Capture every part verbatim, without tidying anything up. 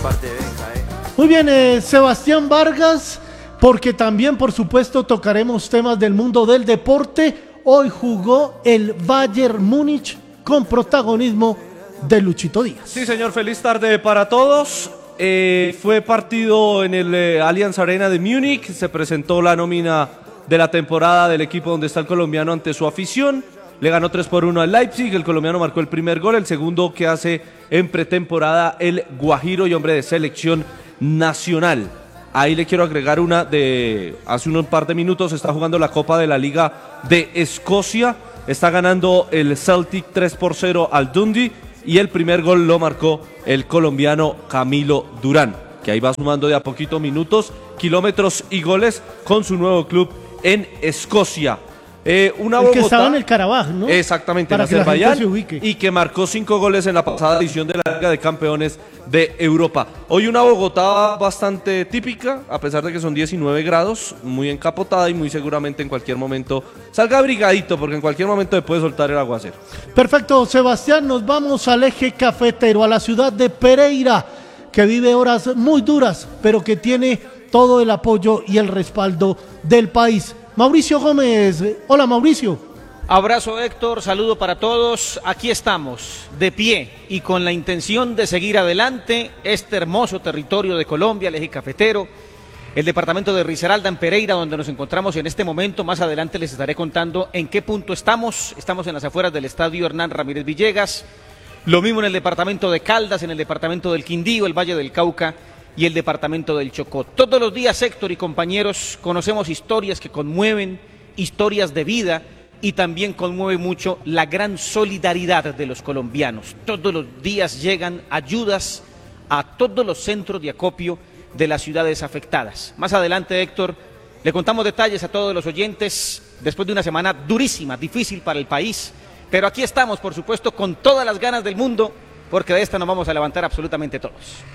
parte de Benja, ¿eh? Muy bien, eh, Sebastián Vargas, porque también, por supuesto, tocaremos temas del mundo del deporte. Hoy jugó el Bayern Múnich con protagonismo de Luchito Díaz. Sí, señor, feliz tarde para todos. Eh, fue partido en el eh, Allianz Arena de Múnich. Se presentó la nómina de la temporada del equipo donde está el colombiano ante su afición. Le ganó tres por uno al Leipzig. El colombiano marcó el primer gol, el segundo que hace en pretemporada el Guajiro y hombre de selección nacional. Ahí le quiero agregar una de hace un par de minutos. Está jugando la Copa de la Liga de Escocia. Está ganando el Celtic tres por cero al Dundee. Y el primer gol lo marcó el colombiano Camilo Durán, que ahí va sumando de a poquito minutos, kilómetros y goles con su nuevo club en Escocia. Eh, una el Bogotá, que estaba en el Karabaj, ¿no? Exactamente, para en que Azerbaiyán, la gente se ubique. y que marcó cinco goles en la pasada edición de la Liga de Campeones de Europa. Hoy una Bogotá bastante típica, a pesar de que son diecinueve grados, muy encapotada y muy seguramente en cualquier momento salga abrigadito, porque en cualquier momento le puede soltar el aguacero. Perfecto, Sebastián, nos vamos al eje cafetero, a la ciudad de Pereira, que vive horas muy duras, pero que tiene todo el apoyo y el respaldo del país. Mauricio Gómez, hola Mauricio. Abrazo Héctor, saludo para todos, aquí estamos, de pie y con la intención de seguir adelante este hermoso territorio de Colombia, el eje cafetero, el departamento de Risaralda en Pereira, donde nos encontramos en este momento. Más adelante les estaré contando en qué punto estamos, estamos en las afueras del estadio Hernán Ramírez Villegas, lo mismo en el departamento de Caldas, en el departamento del Quindío, el Valle del Cauca y el departamento del Chocó. Todos los días, Héctor y compañeros, conocemos historias que conmueven, historias de vida, y también conmueve mucho la gran solidaridad de los colombianos. Todos los días llegan ayudas a todos los centros de acopio de las ciudades afectadas. Más adelante, Héctor, le contamos detalles a todos los oyentes después de una semana durísima, difícil para el país, pero aquí estamos, por supuesto, con todas las ganas del mundo, porque de esta nos vamos a levantar absolutamente todos.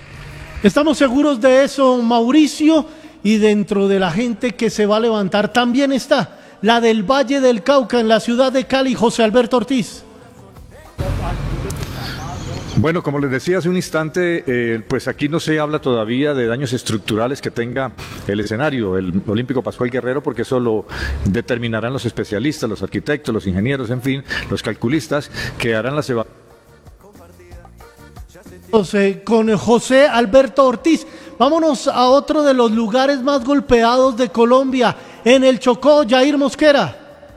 Estamos seguros de eso, Mauricio, y dentro de la gente que se va a levantar también está la del Valle del Cauca en la ciudad de Cali, José Alberto Ortiz. Bueno, como les decía hace un instante, eh, pues aquí no se habla todavía de daños estructurales que tenga el escenario, el Olímpico Pascual Guerrero, porque eso lo determinarán los especialistas, los arquitectos, los ingenieros, en fin, los calculistas, que harán las evaluaciones. José, con José Alberto Ortiz. Vámonos a otro de los lugares más golpeados de Colombia, en el Chocó, Jair Mosquera.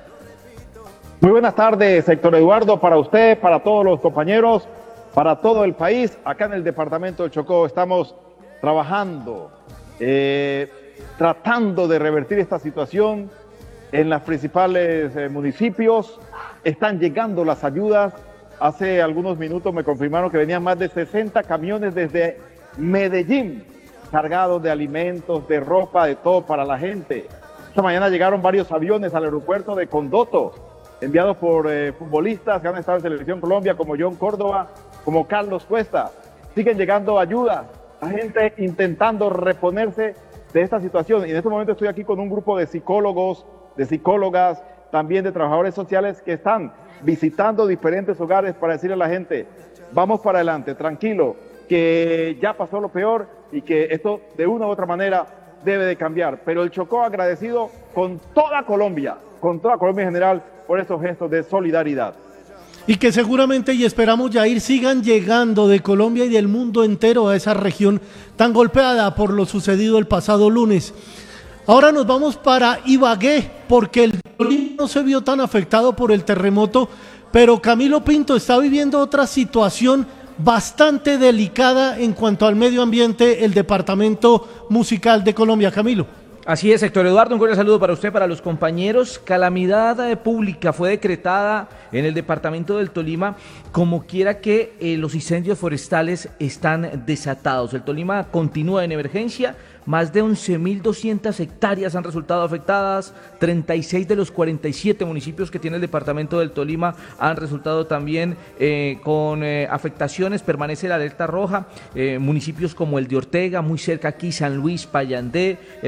Muy buenas tardes, Héctor Eduardo, para usted, para todos los compañeros, para todo el país. Acá en el departamento del Chocó estamos trabajando, eh, tratando de revertir esta situación en los principales eh, municipios. Están llegando las ayudas. Hace algunos minutos me confirmaron que venían más de sesenta camiones desde Medellín, cargados de alimentos, de ropa, de todo para la gente. Esta mañana llegaron varios aviones al aeropuerto de Condoto, enviados por eh, futbolistas que han estado en Selección Colombia, como John Córdoba, como Carlos Cuesta. Siguen llegando ayudas, la gente intentando reponerse de esta situación. Y en este momento estoy aquí con un grupo de psicólogos, de psicólogas, también de trabajadores sociales que están visitando diferentes hogares para decirle a la gente, vamos para adelante, tranquilo, que ya pasó lo peor y que esto de una u otra manera debe de cambiar. Pero el Chocó agradecido con toda Colombia, con toda Colombia en general, por estos gestos de solidaridad. Y que seguramente, y esperamos, Jair, sigan llegando de Colombia y del mundo entero a esa región tan golpeada por lo sucedido el pasado lunes. Ahora nos vamos para Ibagué, porque el Tolima no se vio tan afectado por el terremoto, pero Camilo Pinto está viviendo otra situación bastante delicada en cuanto al medio ambiente, el departamento musical de Colombia. Camilo. Así es, Héctor Eduardo, un cordial saludo para usted, para los compañeros. Calamidad eh, pública fue decretada en el departamento del Tolima, como quiera que eh, los incendios forestales están desatados. El Tolima continúa en emergencia. Más de once mil doscientas hectáreas han resultado afectadas, treinta y seis de los cuarenta y siete municipios que tiene el departamento del Tolima han resultado también eh, con eh, afectaciones, permanece la alerta roja, eh, municipios como el de Ortega, muy cerca aquí, San Luis, Payandé, el tema también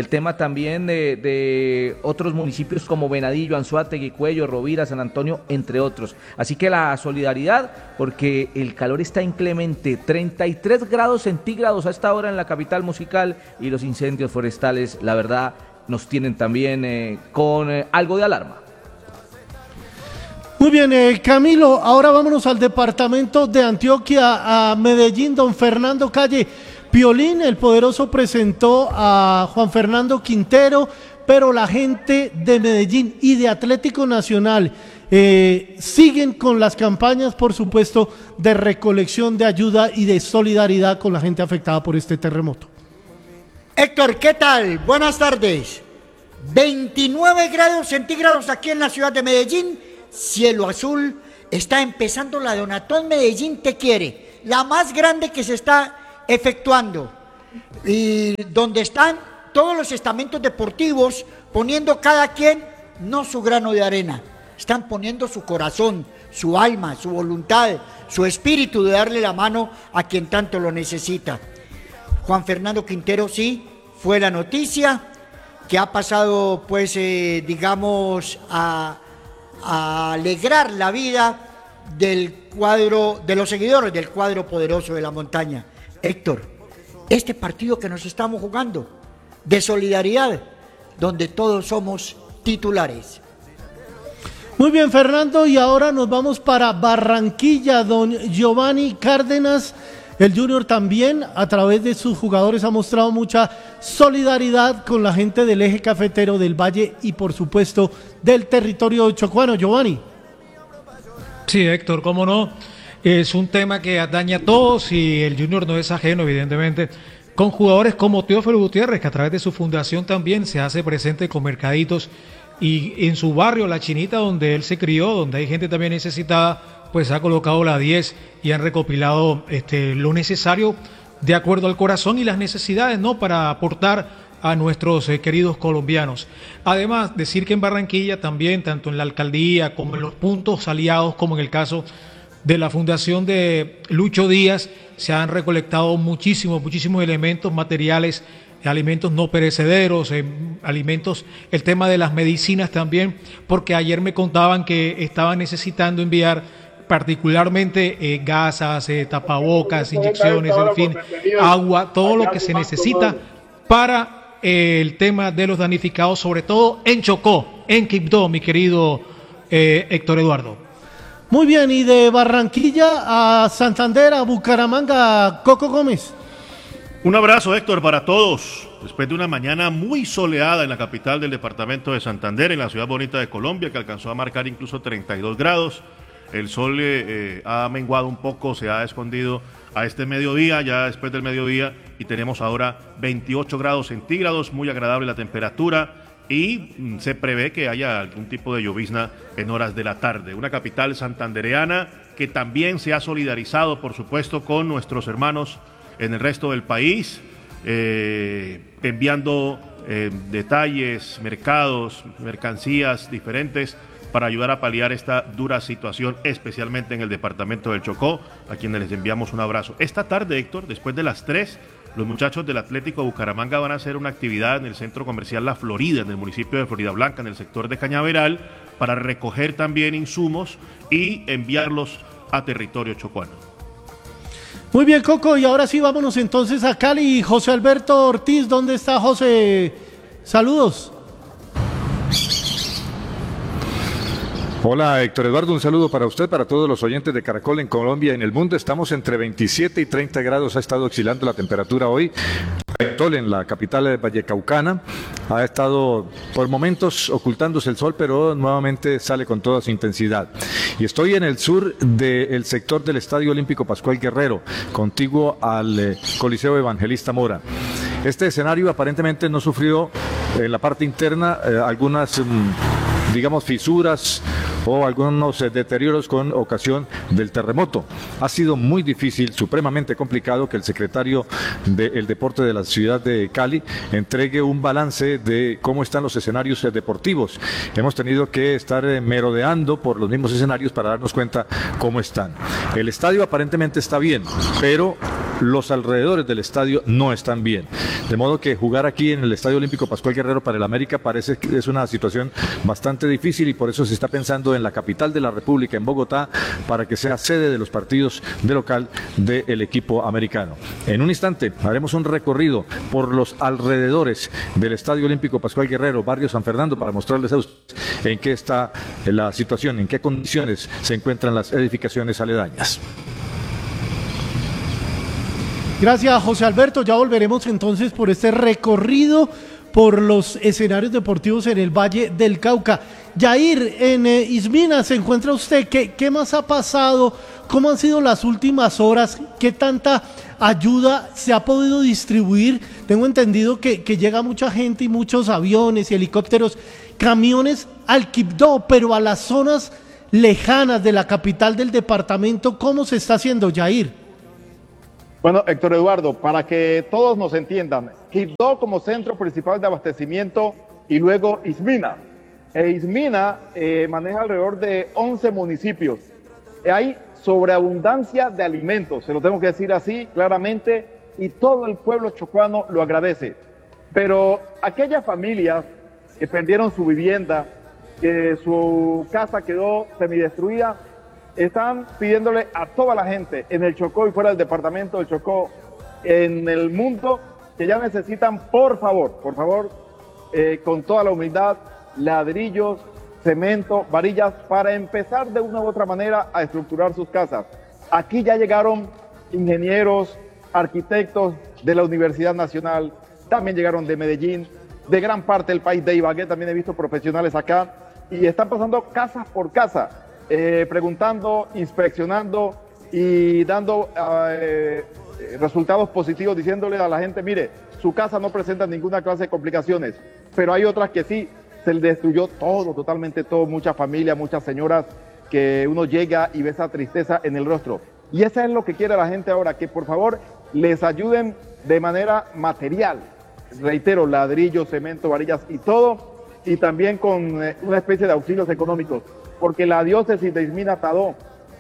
también de, de otros municipios como Venadillo, Anzoátegui, Cuello, Rovira, San Antonio, entre otros. Así que la solidaridad, porque el calor está inclemente, treinta y tres grados centígrados a esta hora en la capital musical, y los incendios forestales, la verdad, nos tienen también eh, con eh, algo de alarma. Muy bien, eh, Camilo, ahora vámonos al departamento de Antioquia, a Medellín. Don Fernando Calle. Piolín, el poderoso, presentó a Juan Fernando Quintero, pero la gente de Medellín y de Atlético Nacional eh, siguen con las campañas, por supuesto, de recolección de ayuda y de solidaridad con la gente afectada por este terremoto. Héctor, ¿qué tal? Buenas tardes. veintinueve grados centígrados aquí en la ciudad de Medellín, cielo azul. Está empezando la Donatón Medellín Te Quiere, la más grande que se está efectuando, y donde están todos los estamentos deportivos poniendo cada quien no su grano de arena, están poniendo su corazón, su alma, su voluntad, su espíritu de darle la mano a quien tanto lo necesita. Juan Fernando Quintero sí fue la noticia que ha pasado, pues eh, digamos a, a alegrar la vida del cuadro, de los seguidores del cuadro poderoso de la montaña. Héctor, este partido que nos estamos jugando, de solidaridad, donde todos somos titulares. Muy bien, Fernando, y ahora nos vamos para Barranquilla. Don Giovanni Cárdenas, el Junior, también a través de sus jugadores ha mostrado mucha solidaridad con la gente del eje cafetero del Valle y por supuesto del territorio chocuano. Giovanni. Sí, Héctor, cómo no. Es un tema que atañe a todos y el Junior no es ajeno, evidentemente, con jugadores como Teófilo Gutiérrez, que a través de su fundación también se hace presente con mercaditos, y en su barrio, La Chinita, donde él se crió, donde hay gente también necesitada, pues ha colocado la diez y han recopilado este, lo necesario de acuerdo al corazón y las necesidades, ¿no?, para aportar a nuestros eh, queridos colombianos. Además, decir que en Barranquilla también, tanto en la alcaldía como en los puntos aliados, como en el caso de la fundación de Lucho Díaz, se han recolectado muchísimos, muchísimos elementos materiales, alimentos no perecederos, eh, alimentos, el tema de las medicinas también, porque ayer me contaban que estaban necesitando enviar particularmente eh, gasas, eh, tapabocas, inyecciones, en fin, agua, todo lo que se necesita para eh, el tema de los damnificados, sobre todo en Chocó, en Quibdó, mi querido eh, Héctor Eduardo. Muy bien, y de Barranquilla a Santander, a Bucaramanga, Coco Gómez. Un abrazo, Héctor, para todos. Después de una mañana muy soleada en la capital del departamento de Santander, en la ciudad bonita de Colombia, que alcanzó a marcar incluso treinta y dos grados, el sol eh, eh, ha menguado un poco, se ha escondido a este mediodía, ya después del mediodía, y tenemos ahora veintiocho grados centígrados, muy agradable la temperatura, y mm, se prevé que haya algún tipo de llovizna en horas de la tarde. Una capital santandereana que también se ha solidarizado, por supuesto, con nuestros hermanos en el resto del país, eh, enviando eh, detalles, mercados, mercancías diferentes para ayudar a paliar esta dura situación, especialmente en el departamento del Chocó, a quienes les enviamos un abrazo. Esta tarde, Héctor, después de las tres, los muchachos del Atlético Bucaramanga van a hacer una actividad en el centro comercial La Florida, en el municipio de Florida Blanca, en el sector de Cañaveral, para recoger también insumos y enviarlos a territorio chocuano. Muy bien, Coco, y ahora sí vámonos entonces a Cali. José Alberto Ortiz, ¿dónde está José? Saludos. Hola, Héctor Eduardo, un saludo para usted, para todos los oyentes de Caracol en Colombia y en el mundo. Estamos entre veintisiete y treinta grados, ha estado oscilando la temperatura hoy. En la capital vallecaucana ha estado por momentos ocultándose el sol, pero nuevamente sale con toda su intensidad. Y estoy en el sur del sector del Estadio Olímpico Pascual Guerrero, contiguo al eh, Coliseo Evangelista Mora. Este escenario aparentemente no sufrió en la parte interna eh, algunas, mm, digamos, fisuras o algunos eh, deterioros con ocasión del terremoto. Ha sido muy difícil, supremamente complicado, que el secretario del deporte de la ciudad de Cali entregue un balance de cómo están los escenarios eh, deportivos. Hemos tenido que estar eh, merodeando por los mismos escenarios para darnos cuenta cómo están. El estadio aparentemente está bien, pero los alrededores del estadio no están bien. De modo que jugar aquí en el Estadio Olímpico Pascual Guerrero para el América parece que es una situación bastante difícil y por eso se está pensando en la capital de la República, en Bogotá, para que sea sede de los partidos de local del equipo americano. En un instante haremos un recorrido por los alrededores del Estadio Olímpico Pascual Guerrero, barrio San Fernando, para mostrarles a ustedes en qué está la situación, en qué condiciones se encuentran las edificaciones aledañas. Gracias, José Alberto. Ya volveremos entonces por este recorrido por los escenarios deportivos en el Valle del Cauca. Yair, en eh, Ismina se encuentra usted. ¿Qué, ¿Qué más ha pasado? ¿Cómo han sido las últimas horas? ¿Qué tanta ayuda se ha podido distribuir? Tengo entendido que, que llega mucha gente y muchos aviones y helicópteros, camiones al Quibdó, pero a las zonas lejanas de la capital del departamento. ¿Cómo se está haciendo, Yair? Bueno, Héctor Eduardo, para que todos nos entiendan, Quibdó como centro principal de abastecimiento y luego Ismina. E Ismina eh, maneja alrededor de once municipios. Hay sobreabundancia de alimentos, se lo tengo que decir así claramente, y todo el pueblo chocuano lo agradece. Pero aquellas familias que perdieron su vivienda, que su casa quedó semidestruida, están pidiéndole a toda la gente en el Chocó y fuera del departamento del Chocó, en el mundo, que ya necesitan, por favor, por favor, eh, con toda la humildad, ladrillos, cemento, varillas, para empezar de una u otra manera a estructurar sus casas. Aquí ya llegaron ingenieros, arquitectos de la Universidad Nacional, también llegaron de Medellín, de gran parte del país, de Ibagué, también he visto profesionales acá, y están pasando casa por casa, eh, preguntando, inspeccionando y dando eh, resultados positivos, diciéndole a la gente, mire, su casa no presenta ninguna clase de complicaciones, pero hay otras que sí, se le destruyó todo, totalmente todo, muchas familias, muchas señoras, que uno llega y ve esa tristeza en el rostro. Y eso es lo que quiere la gente ahora, que por favor les ayuden de manera material. Reitero, ladrillos, cemento, varillas y todo, y también con eh, una especie de auxilios económicos, porque la diócesis de Ismina Tadó,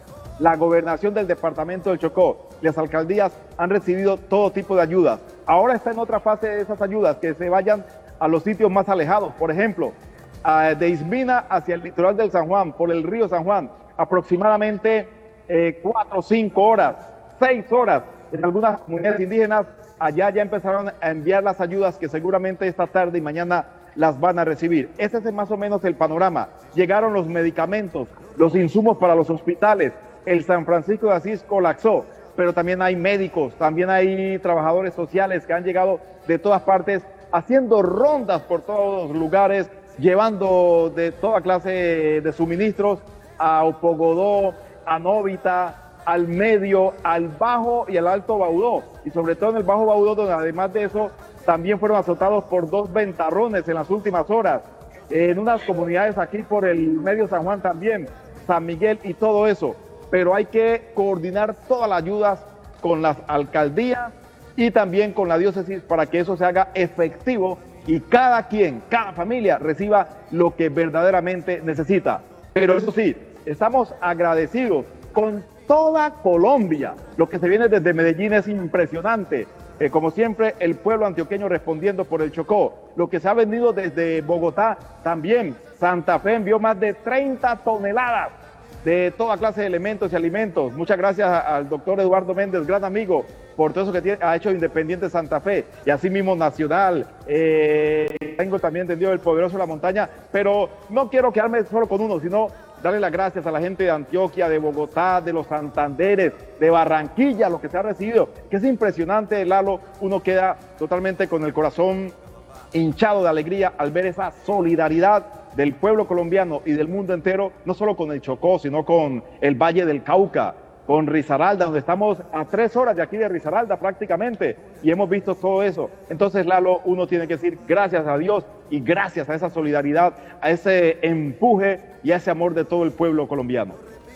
la gobernación del departamento del Chocó, las alcaldías han recibido todo tipo de ayudas. Ahora está en otra fase de esas ayudas, que se vayan a los sitios más alejados. Por ejemplo, de Ismina hacia el litoral del San Juan, por el río San Juan, aproximadamente eh, cuatro o cinco horas, seis horas. En algunas comunidades indígenas, allá ya empezaron a enviar las ayudas que seguramente esta tarde y mañana las van a recibir. Ese es más o menos el panorama. Llegaron los medicamentos, los insumos para los hospitales. El San Francisco de Asís colapsó, pero también hay médicos, también hay trabajadores sociales que han llegado de todas partes, haciendo rondas por todos los lugares, llevando de toda clase de suministros a Opogodó, a Novita, al Medio, al Bajo y al Alto Baudó. Y sobre todo en el Bajo Baudó, donde además de eso también fueron azotados por dos ventarrones en las últimas horas. En unas comunidades aquí por el Medio San Juan también, San Miguel y todo eso. Pero hay que coordinar todas las ayudas con las alcaldías y también con la diócesis para que eso se haga efectivo y cada quien, cada familia reciba lo que verdaderamente necesita. Pero eso sí, estamos agradecidos con toda Colombia. Lo que se viene desde Medellín es impresionante. Eh, como siempre, el pueblo antioqueño respondiendo por el Chocó. Lo que se ha venido desde Bogotá también. Santa Fe envió más de treinta toneladas de toda clase de elementos y alimentos. Muchas gracias al doctor Eduardo Méndez, gran amigo, por todo eso que tiene, ha hecho Independiente Santa Fe, y así mismo Nacional. Eh, tengo también entendido el Poderoso de la Montaña, pero no quiero quedarme solo con uno, sino darle las gracias a la gente de Antioquia, de Bogotá, de los Santanderes, de Barranquilla, lo que se ha recibido, que es impresionante, Lalo. Uno queda totalmente con el corazón hinchado de alegría al ver esa solidaridad del pueblo colombiano y del mundo entero, no solo con el Chocó, sino con el Valle del Cauca, con Risaralda, donde estamos a tres horas de aquí de Risaralda prácticamente, y hemos visto todo eso. Entonces, Lalo, uno tiene que decir gracias a Dios y gracias a esa solidaridad, a ese empuje y a ese amor de todo el pueblo colombiano.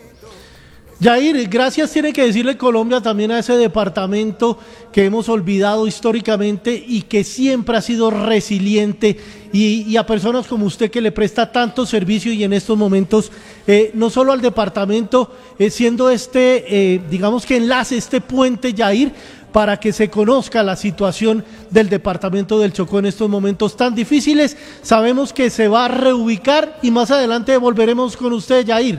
Yair, gracias tiene que decirle Colombia también a ese departamento que hemos olvidado históricamente y que siempre ha sido resiliente, y, y a personas como usted que le presta tanto servicio y en estos momentos, eh, no solo al departamento, eh, siendo este, eh, digamos que enlace, este puente, Yair, para que se conozca la situación del departamento del Chocó en estos momentos tan difíciles. Sabemos que se va a reubicar y más adelante volveremos con usted, Yair.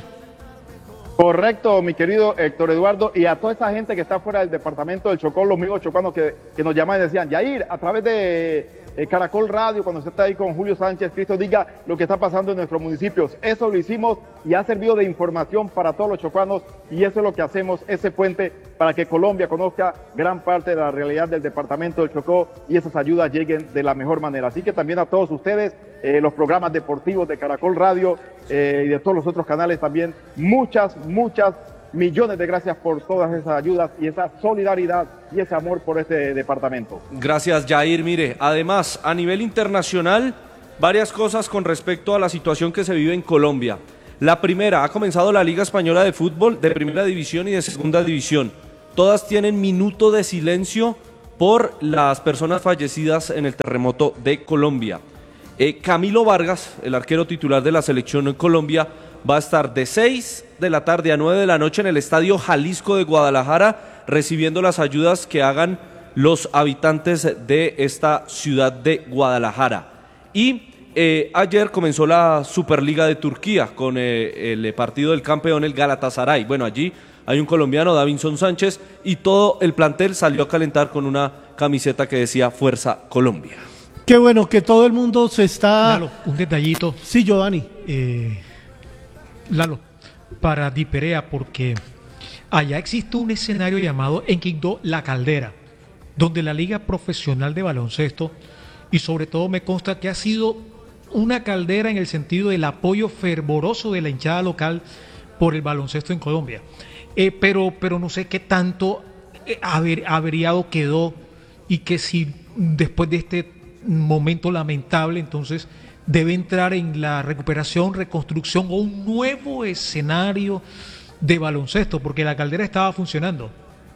Correcto, mi querido Héctor Eduardo, y a toda esa gente que está fuera del departamento del Chocó, los amigos chocanos que, que nos llaman y decían, Yair, a través de eh, Caracol Radio, cuando usted está ahí con Julio Sánchez, Cristo diga lo que está pasando en nuestros municipios. Eso lo hicimos y ha servido de información para todos los chocanos, y eso es lo que hacemos, ese puente para que Colombia conozca gran parte de la realidad del departamento del Chocó y esas ayudas lleguen de la mejor manera. Así que también a todos ustedes, eh, los programas deportivos de Caracol Radio eh, y de todos los otros canales también, muchas, muchas millones de gracias por todas esas ayudas y esa solidaridad y ese amor por este departamento. Gracias, Yair. Mire, además, a nivel internacional, varias cosas con respecto a la situación que se vive en Colombia. La primera, ha comenzado la Liga Española de Fútbol de Primera División y de Segunda División. Todas tienen minuto de silencio por las personas fallecidas en el terremoto de Colombia. Eh, Camilo Vargas, el arquero titular de la selección en Colombia, va a estar de seis de la tarde a nueve de la noche en el Estadio Jalisco de Guadalajara, recibiendo las ayudas que hagan los habitantes de esta ciudad de Guadalajara. Y eh, ayer comenzó la Superliga de Turquía con eh, el partido del campeón, el Galatasaray. Bueno, allí hay un colombiano, Davinson Sánchez, y todo el plantel salió a calentar con una camiseta que decía Fuerza Colombia. Qué bueno que todo el mundo se está... Lalo, un detallito. Sí, Giovanni. Eh, Lalo, para Diperea, porque allá existe un escenario llamado en Quibdó La Caldera, donde la Liga Profesional de Baloncesto, y sobre todo me consta que ha sido una caldera en el sentido del apoyo fervoroso de la hinchada local por el baloncesto en Colombia. Eh, pero, pero no sé qué tanto eh, aver, averiado quedó, y que si después de este momento lamentable, entonces debe entrar en la recuperación, reconstrucción o un nuevo escenario de baloncesto, porque la caldera estaba funcionando.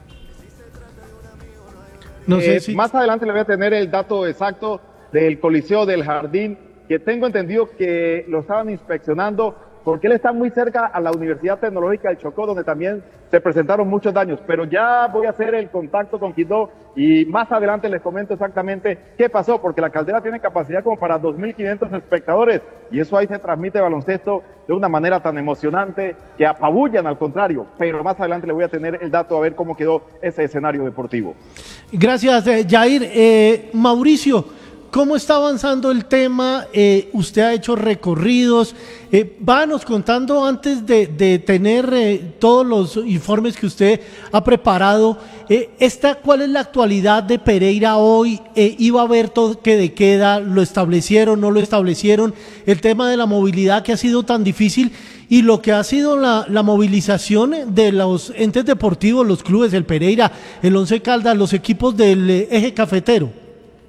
No sé eh, si... Más adelante le voy a tener el dato exacto del Coliseo del Jardín, que tengo entendido que lo estaban inspeccionando porque él está muy cerca a la Universidad Tecnológica del Chocó, donde también se presentaron muchos daños. Pero ya voy a hacer el contacto con Quibdó y más adelante les comento exactamente qué pasó, porque la caldera tiene capacidad como para dos mil quinientos espectadores, y eso ahí se transmite baloncesto de una manera tan emocionante que apabullan, al contrario. Pero más adelante le voy a tener el dato a ver cómo quedó ese escenario deportivo. Gracias, eh, Yair. Eh, Mauricio, ¿cómo está avanzando el tema? Eh, usted ha hecho recorridos. Eh, váyanos contando, antes de, de tener eh, todos los informes que usted ha preparado, eh, esta, ¿cuál es la actualidad de Pereira hoy? Eh, ¿Iba a haber toque de queda? ¿Lo establecieron? ¿No lo establecieron? El tema de la movilidad, que ha sido tan difícil, y lo que ha sido la, la movilización de los entes deportivos, los clubes, el Pereira, el Once Caldas, los equipos del eh, eje cafetero.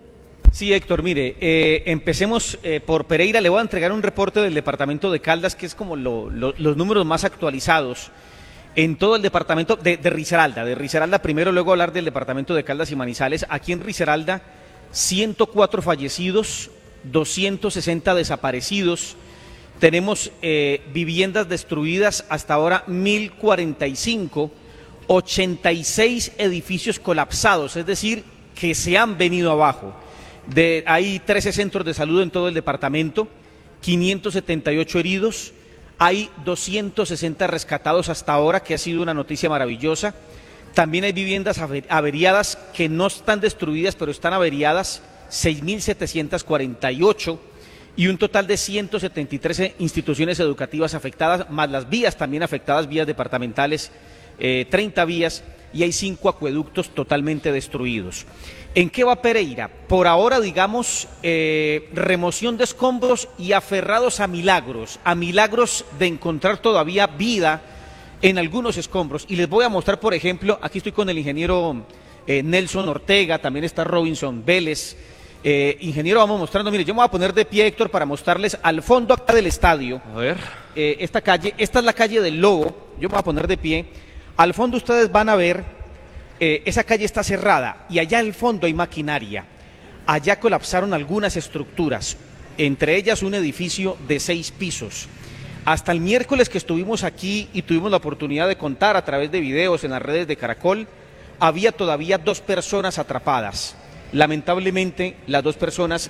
Sí, Héctor, mire, eh, empecemos eh, por Pereira. Le voy a entregar un reporte del departamento de Caldas, que es como lo, lo, los números más actualizados en todo el departamento de, de Risaralda. De Risaralda primero, luego hablar del departamento de Caldas y Manizales. Aquí en Risaralda, ciento cuatro fallecidos, doscientos sesenta desaparecidos. Tenemos eh, viviendas destruidas hasta ahora mil cuarenta y cinco, ochenta y seis edificios colapsados, es decir, que se han venido abajo. De, hay trece centros de salud en todo el departamento, quinientos setenta y ocho heridos, hay doscientos sesenta rescatados hasta ahora, que ha sido una noticia maravillosa. También hay viviendas averiadas que no están destruidas, pero están averiadas, seis mil setecientos cuarenta y ocho, y un total de ciento setenta y tres instituciones educativas afectadas, más las vías también afectadas, vías departamentales, eh, treinta vías, y hay cinco acueductos totalmente destruidos. ¿En qué va Pereira? Por ahora, digamos, eh, remoción de escombros y aferrados a milagros, a milagros de encontrar todavía vida en algunos escombros. Y les voy a mostrar, por ejemplo, aquí estoy con el ingeniero eh, Nelson Ortega, también está Robinson Vélez. Eh, ingeniero, vamos mostrando, mire, yo me voy a poner de pie, Héctor, para mostrarles al fondo acá del estadio. A ver. Eh, esta calle, esta es la calle del Lobo, yo me voy a poner de pie. Al fondo ustedes van a ver... Eh, esa calle está cerrada y allá al fondo hay maquinaria. Allá colapsaron algunas estructuras, entre ellas un edificio de seis pisos. Hasta el miércoles que estuvimos aquí y tuvimos la oportunidad de contar a través de videos en las redes de Caracol, había todavía dos personas atrapadas. Lamentablemente, las dos personas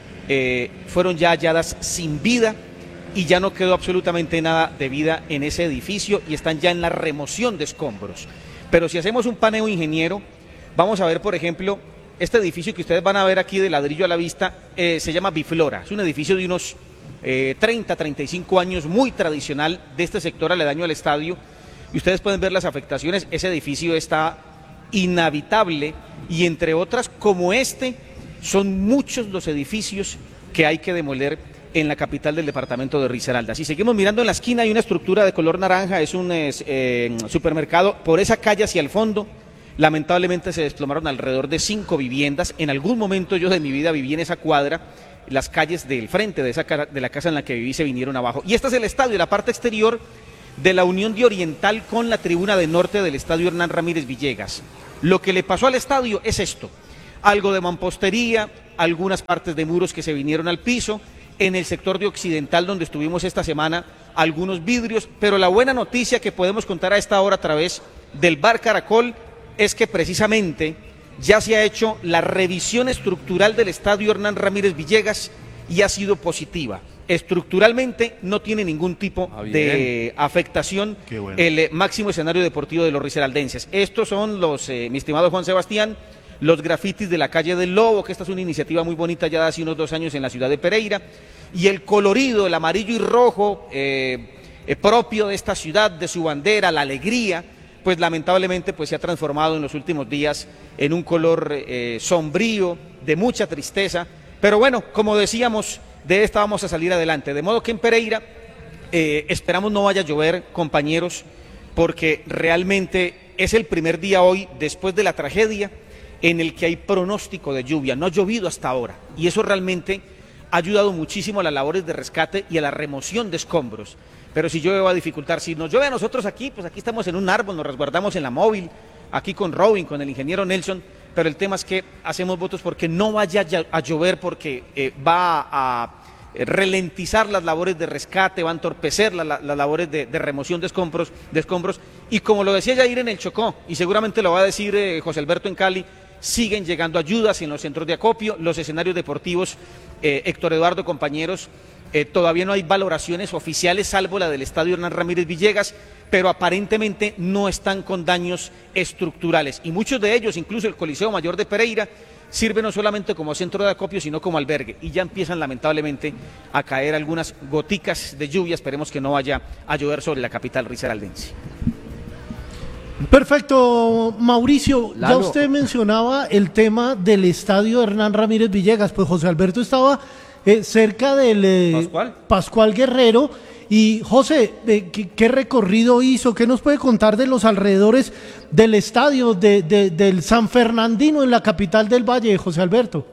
eh, fueron ya halladas sin vida y ya no quedó absolutamente nada de vida en ese edificio y están ya en la remoción de escombros. Pero si hacemos un paneo ingeniero, vamos a ver, por ejemplo, este edificio que ustedes van a ver aquí de ladrillo a la vista, eh, se llama Biflora. Es un edificio de unos eh, treinta, treinta y cinco años, muy tradicional de este sector aledaño al estadio. Y ustedes pueden ver las afectaciones. Ese edificio está inhabitable y, entre otras, como este, son muchos los edificios que hay que demoler en la capital del departamento de Risaralda. Si seguimos mirando en la esquina, hay una estructura de color naranja, es un eh, supermercado. Por esa calle hacia el fondo, lamentablemente se desplomaron alrededor de cinco viviendas. En algún momento yo de mi vida viví en esa cuadra, las calles del frente de, esa, de la casa en la que viví se vinieron abajo. Y este es el estadio, la parte exterior de la unión de Oriental con la tribuna de norte del estadio Hernán Ramírez Villegas. Lo que le pasó al estadio es esto: algo de mampostería, algunas partes de muros que se vinieron al piso. En el sector de Occidental, donde estuvimos esta semana, algunos vidrios, pero la buena noticia que podemos contar a esta hora a través del Bar Caracol es que precisamente ya se ha hecho la revisión estructural del estadio Hernán Ramírez Villegas y ha sido positiva. Estructuralmente no tiene ningún tipo ah, de afectación bueno. el eh, máximo escenario deportivo de los risaraldenses. Estos son los, eh, mi estimado Juan Sebastián, los grafitis de la calle del Lobo, que esta es una iniciativa muy bonita ya de hace unos dos años en la ciudad de Pereira, y el colorido, el amarillo y rojo eh, eh, propio de esta ciudad, de su bandera, la alegría, pues lamentablemente pues se ha transformado en los últimos días en un color eh, sombrío, de mucha tristeza, pero bueno, como decíamos, de esta vamos a salir adelante, de modo que en Pereira eh, esperamos no vaya a llover, compañeros, porque realmente es el primer día hoy, después de la tragedia, en el que hay pronóstico de lluvia. No ha llovido hasta ahora y eso realmente ha ayudado muchísimo a las labores de rescate y a la remoción de escombros. Pero si llueve va a dificultar. Si nos llueve a nosotros aquí, pues aquí estamos en un árbol, nos resguardamos en la móvil, aquí con Robin, con el ingeniero Nelson, pero el tema es que hacemos votos porque no vaya a llover, porque eh, va a ralentizar las labores de rescate, va a entorpecer la, la, las labores de, de remoción de escombros, de escombros. Y como lo decía Yair en el Chocó, y seguramente lo va a decir eh, José Alberto en Cali, siguen llegando ayudas en los centros de acopio, los escenarios deportivos, eh, Héctor Eduardo, compañeros, eh, todavía no hay valoraciones oficiales, salvo la del estadio Hernán Ramírez Villegas, pero aparentemente no están con daños estructurales, y muchos de ellos, incluso el Coliseo Mayor de Pereira, sirve no solamente como centro de acopio, sino como albergue, y ya empiezan lamentablemente a caer algunas goticas de lluvia. Esperemos que no vaya a llover sobre la capital risaraldense. Perfecto, Mauricio. Lalo. Ya usted mencionaba el tema del estadio Hernán Ramírez Villegas, pues José Alberto estaba eh, cerca del eh, Pascual. Pascual Guerrero. Y José, eh, ¿qué, ¿qué recorrido hizo? ¿Qué nos puede contar de los alrededores del estadio de, de, del San Fernandino en la capital del Valle, José Alberto?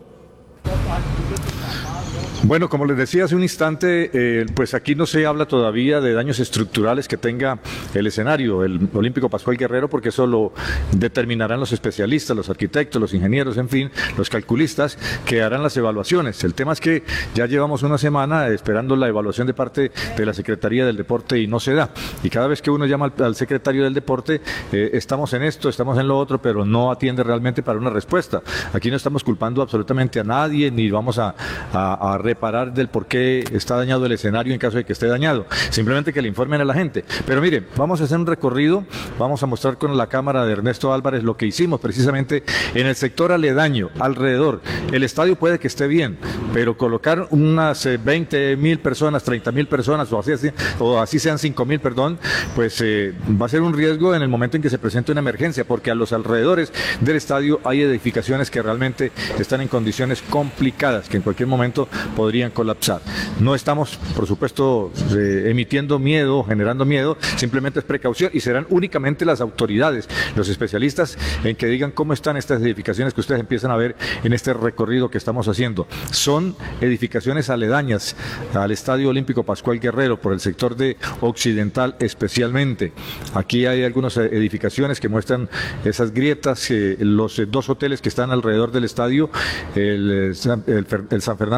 Bueno, como les decía hace un instante, eh, pues aquí no se habla todavía de daños estructurales que tenga el escenario, el Olímpico Pascual Guerrero, porque eso lo determinarán los especialistas, los arquitectos, los ingenieros, en fin, los calculistas que harán las evaluaciones. El tema es que ya llevamos una semana esperando la evaluación de parte de la Secretaría del Deporte y no se da. Y cada vez que uno llama al, al secretario del Deporte, eh, estamos en esto, estamos en lo otro, pero no atiende realmente para una respuesta. Aquí no estamos culpando absolutamente a nadie, ni vamos a, a, a reparar del por qué está dañado el escenario en caso de que esté dañado, simplemente que le informen a la gente. Pero mire, vamos a hacer un recorrido, vamos a mostrar con la cámara de Ernesto Álvarez lo que hicimos precisamente en el sector aledaño, alrededor. El estadio puede que esté bien, pero colocar unas veinte mil personas, treinta mil personas, o así, así, o así sean cinco mil, perdón, pues eh, va a ser un riesgo en el momento en que se presente una emergencia, porque a los alrededores del estadio hay edificaciones que realmente están en condiciones complicadas, que en cualquier momento podrían colapsar. No estamos, por supuesto, eh, emitiendo miedo, generando miedo, simplemente es precaución y serán únicamente las autoridades, los especialistas, en que digan cómo están estas edificaciones que ustedes empiezan a ver en este recorrido que estamos haciendo. Son edificaciones aledañas al Estadio Olímpico Pascual Guerrero, por el sector de Occidental especialmente. Aquí hay algunas edificaciones que muestran esas grietas, eh, los eh, dos hoteles que están alrededor del estadio, el, el, el San Fernando Real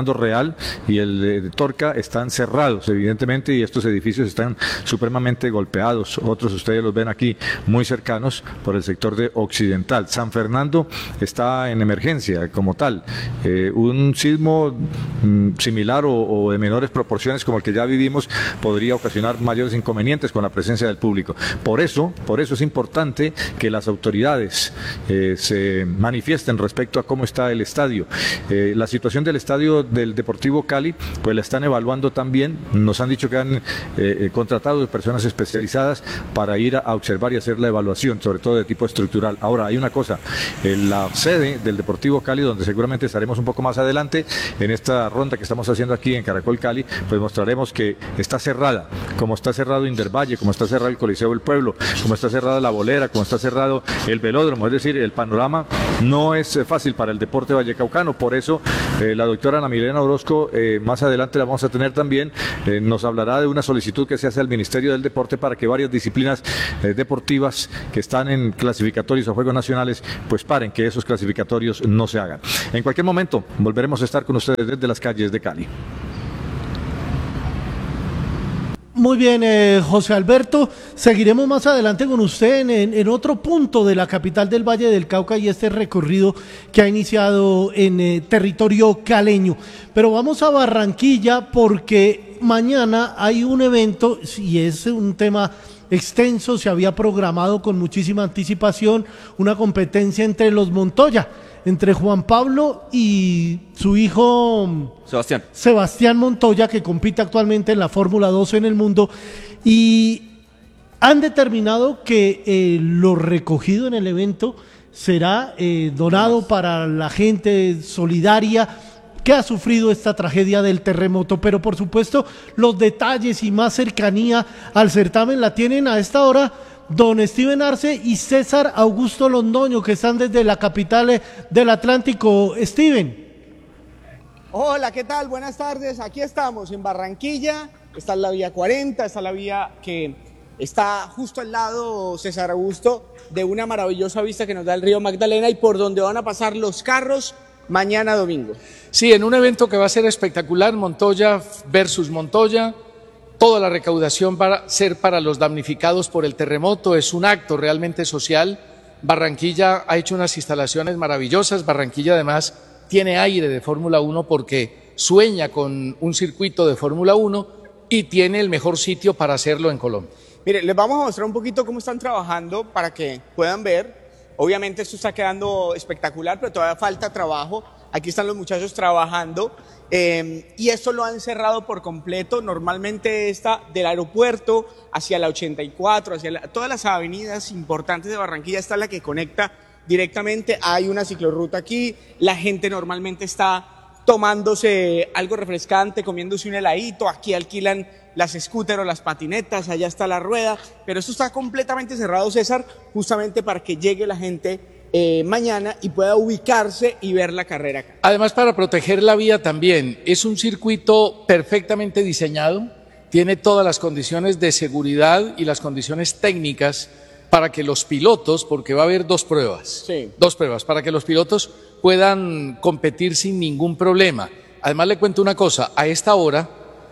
Nacional y el de Torca están cerrados, evidentemente, y estos edificios están supremamente golpeados. Otros ustedes los ven aquí muy cercanos por el sector de Occidental. San Fernando está en emergencia como tal. Eh, un sismo mm, similar o, o de menores proporciones como el que ya vivimos podría ocasionar mayores inconvenientes con la presencia del público. Por eso, por eso es importante que las autoridades eh, se manifiesten respecto a cómo está el estadio. Eh, la situación del estadio del Deportivo Cali, pues la están evaluando también. Nos han dicho que han eh, contratado personas especializadas para ir a, a observar y hacer la evaluación, sobre todo de tipo estructural. Ahora, hay una cosa, en la sede del Deportivo Cali, donde seguramente estaremos un poco más adelante, en esta ronda que estamos haciendo aquí en Caracol Cali, pues mostraremos que está cerrada, como está cerrado Indervalle, como está cerrado el Coliseo del Pueblo, como está cerrada La Bolera, como está cerrado el velódromo. Es decir, el panorama no es fácil para el deporte vallecaucano. Por eso eh, la doctora Ana Milena Orozco, eh, más adelante la vamos a tener también, eh, nos hablará de una solicitud que se hace al Ministerio del Deporte para que varias disciplinas eh, deportivas que están en clasificatorios o juegos nacionales, pues paren, que esos clasificatorios no se hagan. En cualquier momento volveremos a estar con ustedes desde las calles de Cali. Muy bien, eh, José Alberto, seguiremos más adelante con usted en, en, en otro punto de la capital del Valle del Cauca y este recorrido que ha iniciado en eh, territorio caleño. Pero vamos a Barranquilla porque mañana hay un evento y es un tema extenso, se había programado con muchísima anticipación una competencia entre los Montoya, entre Juan Pablo y su hijo Sebastián. Sebastián Montoya, que compite actualmente en la Fórmula dos en el mundo, y han determinado que eh, lo recogido en el evento será eh, donado para la gente solidaria que ha sufrido esta tragedia del terremoto. Pero por supuesto los detalles y más cercanía al certamen la tienen a esta hora don Steven Arce y César Augusto Londoño, que están desde la capital del Atlántico. Steven. Hola, ¿qué tal? Buenas tardes. Aquí estamos en Barranquilla. Está la vía cuarenta, está la vía que está justo al lado, César Augusto, de una maravillosa vista que nos da el río Magdalena y por donde van a pasar los carros mañana domingo. Sí, en un evento que va a ser espectacular, Montoya versus Montoya. Toda la recaudación va a ser para los damnificados por el terremoto, es un acto realmente social. Barranquilla ha hecho unas instalaciones maravillosas, Barranquilla además tiene aire de Fórmula uno porque sueña con un circuito de Fórmula uno y tiene el mejor sitio para hacerlo en Colombia. Mire, les vamos a mostrar un poquito cómo están trabajando para que puedan ver. Obviamente esto está quedando espectacular, pero todavía falta trabajo. Aquí están los muchachos trabajando. Eh, y esto lo han cerrado por completo. Normalmente está del aeropuerto hacia la ochenta y cuatro, hacia la, todas las avenidas importantes de Barranquilla, está la que conecta directamente. Hay una ciclorruta aquí, la gente normalmente está tomándose algo refrescante, comiéndose un heladito, aquí alquilan las scooters o las patinetas, allá está la rueda, pero esto está completamente cerrado, César, justamente para que llegue la gente Eh, mañana y pueda ubicarse y ver la carrera acá. Además, para proteger la vía también, es un circuito perfectamente diseñado, tiene todas las condiciones de seguridad y las condiciones técnicas para que los pilotos, porque va a haber dos pruebas, sí. dos pruebas, para que los pilotos puedan competir sin ningún problema. Además, le cuento una cosa, a esta hora,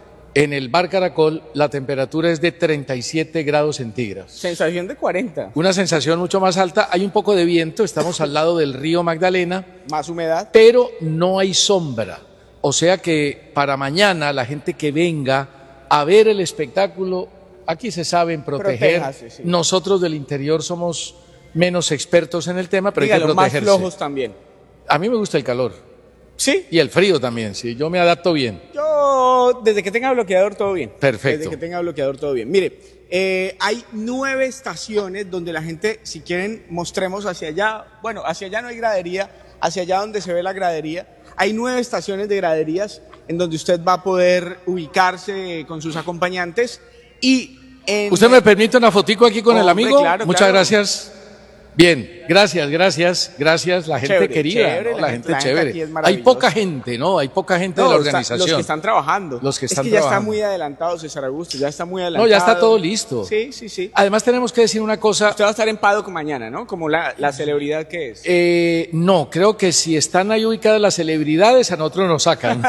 en el Bar Caracol, la temperatura es de treinta y siete grados centígrados. Sensación de cuarenta. Una sensación mucho más alta. Hay un poco de viento, estamos al lado del río Magdalena. Más humedad. Pero no hay sombra. O sea que para mañana la gente que venga a ver el espectáculo, aquí se saben proteger. Protéjase, sí. Nosotros del interior somos menos expertos en el tema, pero Dígalo, hay que protegerse. más flojos también. A mí me gusta el calor. ¿Sí? Y el frío también, sí, yo me adapto bien. Yo, desde que tenga bloqueador, todo bien. Perfecto. Desde que tenga bloqueador, todo bien. Mire, eh, hay nueve estaciones donde la gente, si quieren, mostremos hacia allá. Bueno, hacia allá no hay gradería, hacia allá donde se ve la gradería. Hay nueve estaciones de graderías en donde usted va a poder ubicarse con sus acompañantes. Y en... ¿Usted me permite una fotico aquí con Hombre, el amigo? claro, Muchas claro. gracias. Bien, gracias, gracias, gracias. La gente Chévere, querida, chévere, ¿no? la la, gente- gente, la gente chévere. aquí es Hay maravillosa. poca gente, ¿no? Hay poca gente No, de la está- organización. los que están trabajando. Los que están es que ya está trabajando. muy adelantado, César Augusto, ya está muy No, adelantado. ya está todo listo. Sí, sí, sí. Además tenemos que decir una cosa. Usted va a estar en Padoco mañana, ¿no? Como la, la celebridad que es. Eh, no, creo que si están ahí ubicadas las celebridades, a nosotros nos sacan.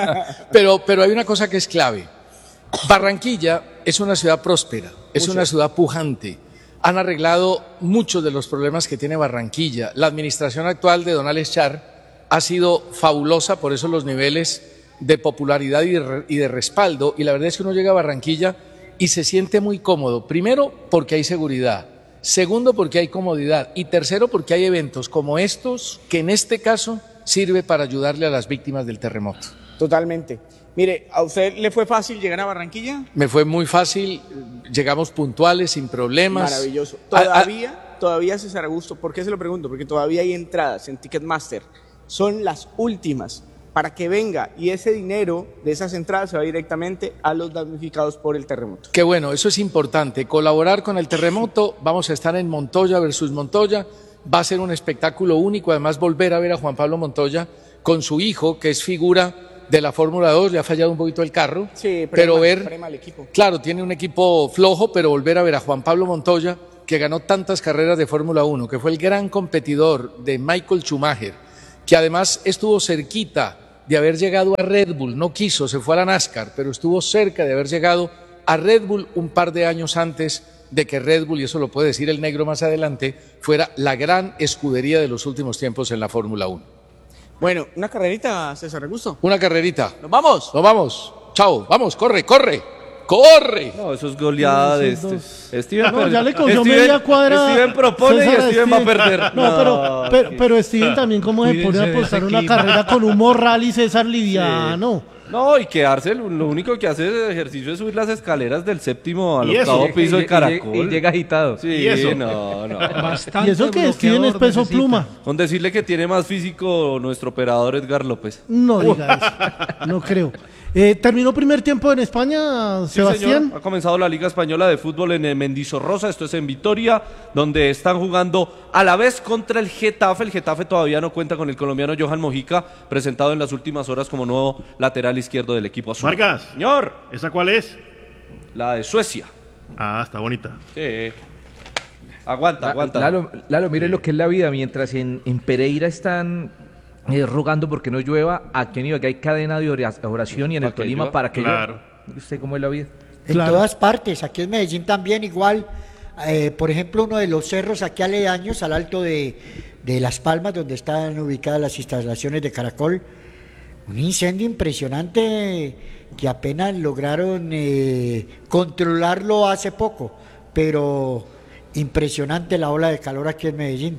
pero, pero hay una cosa que es clave. Barranquilla es una ciudad próspera, es Mucho. una ciudad pujante. Han arreglado muchos de los problemas que tiene Barranquilla. La administración actual de don Alex Char ha sido fabulosa, por eso los niveles de popularidad y de, re- y de respaldo. Y la verdad es que uno llega a Barranquilla y se siente muy cómodo. Primero, porque hay seguridad. Segundo, porque hay comodidad. Y tercero, porque hay eventos como estos, que en este caso sirve para ayudarle a las víctimas del terremoto. Totalmente. Mire, ¿a usted le fue fácil llegar a Barranquilla? Me fue muy fácil, llegamos puntuales, sin problemas. Maravilloso. A- a- Todavía, todavía César Augusto, ¿por qué se lo pregunto? Porque todavía hay entradas en Ticketmaster. Son las últimas para que venga y ese dinero de esas entradas se va directamente a los damnificados por el terremoto. Qué bueno, eso es importante. Colaborar con el terremoto, vamos a estar en Montoya versus Montoya. Va a ser un espectáculo único, además volver a ver a Juan Pablo Montoya con su hijo, que es figura de la Fórmula dos, le ha fallado un poquito el carro, Sí, pero prema- ver, prema al equipo. claro, tiene un equipo flojo, pero volver a ver a Juan Pablo Montoya, que ganó tantas carreras de Fórmula uno, que fue el gran competidor de Michael Schumacher, que además estuvo cerquita de haber llegado a Red Bull, no quiso, se fue a la NASCAR, pero estuvo cerca de haber llegado a Red Bull un par de años antes de que Red Bull, y eso lo puede decir el negro más adelante, fuera la gran escudería de los últimos tiempos en la Fórmula uno. Bueno, una carrerita, César Augusto. Una carrerita. ¿Nos vamos? Nos vamos. Chao. Vamos, corre, corre. ¡Corre! No, eso es goleada de este. Steven, No, per- ya le cogió Steven- media cuadra. Steven propone César, y Steven va a Steven. perder. No, pero, pero, pero Steven también, ¿cómo se pone Cuídense a de apostar ese una clima. carrera con un morral y César liviano? No, y quedarse, lo lo único que hace de ejercicio es subir las escaleras del séptimo al ¿Y eso? octavo piso Y- de y- Caracol. Y, llega agitado. Sí, ¿Y eso? no, no. Bastante Y eso que Steven es bloqueador peso necesita. pluma. Con decirle que tiene más físico nuestro operador Edgar López. No diga eso. No creo. Eh, ¿Terminó primer tiempo en España, Sí, Sebastián? señor. Ha comenzado la Liga Española de Fútbol en eh, Mendizorroza, esto es en Vitoria, donde están jugando a la vez contra el Getafe. El Getafe todavía no cuenta con el colombiano Johan Mojica, presentado en las últimas horas como nuevo lateral izquierdo del equipo azul. Vargas. Señor, ¿Esa cuál es? la de Suecia. Ah, está bonita. Sí. Aguanta, La- aguanta. Lalo, Lalo, mire lo que es la vida. Mientras en, en Pereira están eh, rogando porque no llueva, aquí en Ibagué hay cadena de ora- oración y en el Para que Tolima llueva. para que Claro. llueva. ¿Mire usted cómo es la vida? En Claro. todas partes, aquí en Medellín también igual. Eh, por ejemplo, uno de los cerros aquí aledaños al alto de, de Las Palmas, donde están ubicadas las instalaciones de Caracol, un incendio impresionante que apenas lograron eh, controlarlo hace poco, pero impresionante la ola de calor aquí en Medellín.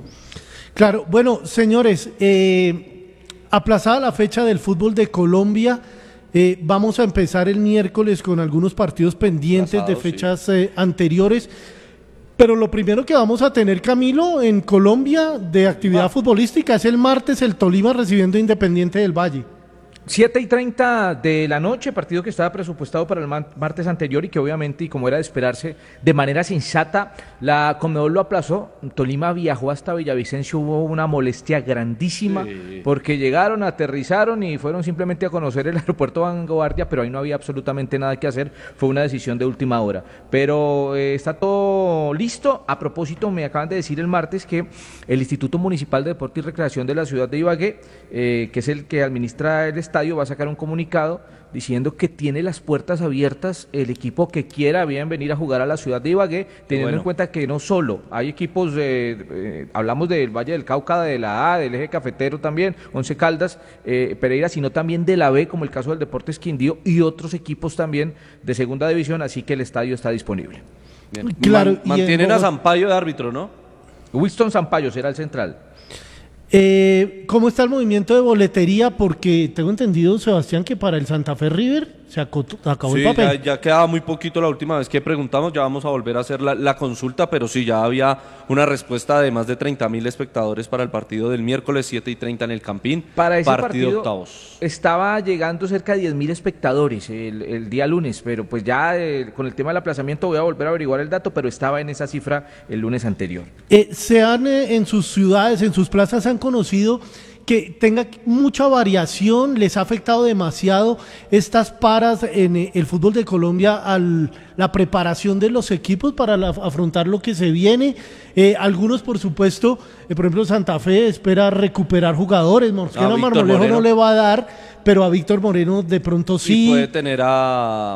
Claro, bueno, señores, eh, aplazada la fecha del fútbol de Colombia, eh, vamos a empezar el miércoles con algunos partidos pendientes Aplazado, de fechas eh, anteriores, pero lo primero que vamos a tener, Camilo, en Colombia de actividad futbolística es el martes el Tolima recibiendo a Independiente del Valle. siete y treinta de la noche, partido que estaba presupuestado para el ma- martes anterior y que obviamente, y como era de esperarse, de manera sensata, la Conmebol lo aplazó. Tolima viajó hasta Villavicencio, hubo una molestia grandísima Sí. porque llegaron, aterrizaron y fueron simplemente a conocer el aeropuerto Vanguardia, pero ahí no había absolutamente nada que hacer, fue una decisión de última hora. Pero eh, está todo listo. A propósito, me acaban de decir el martes que el Instituto Municipal de Deporte y Recreación de la ciudad de Ibagué, eh, que es el que administra el estadio, va a sacar un comunicado diciendo que tiene las puertas abiertas el equipo que quiera bien venir a jugar a la ciudad de Ibagué, teniendo bueno. en cuenta que no solo hay equipos, de, eh, hablamos del Valle del Cauca, de la A, del Eje Cafetero también, Once Caldas, eh, Pereira, sino también de la B, como el caso del Deportes Quindío y otros equipos también de segunda división, así que el estadio está disponible. Bien. Claro, Man- y en mantienen a Bogotá- Sampaio de árbitro, ¿no? Winston Sampaio será el central. Eh, ¿Cómo está el movimiento de boletería? Porque tengo entendido, Sebastián, que para el Santa Fe River Se acotó, acabó Sí, el papel. ya, ya quedaba muy poquito la última vez que preguntamos, ya vamos a volver a hacer la, la consulta, pero sí, ya había una respuesta de más de treinta mil espectadores para el partido del miércoles, siete y treinta en el Campín, Para ese partido, partido octavos. estaba llegando cerca de diez mil espectadores el, el día lunes, pero pues ya eh, con el tema del aplazamiento voy a volver a averiguar el dato, pero estaba en esa cifra el lunes anterior. Eh, se han, eh, en sus ciudades, en sus plazas, han conocido que tenga mucha variación, les ha afectado demasiado estas paras en eh, el fútbol de Colombia a la preparación de los equipos para la, afrontar lo que se viene. Eh, algunos, por supuesto, eh, por ejemplo, Santa Fe espera recuperar jugadores, Mosquera Ah, Víctor Marmolejo Moreno. no le va a dar, pero a Víctor Moreno de pronto sí. Y puede tener a,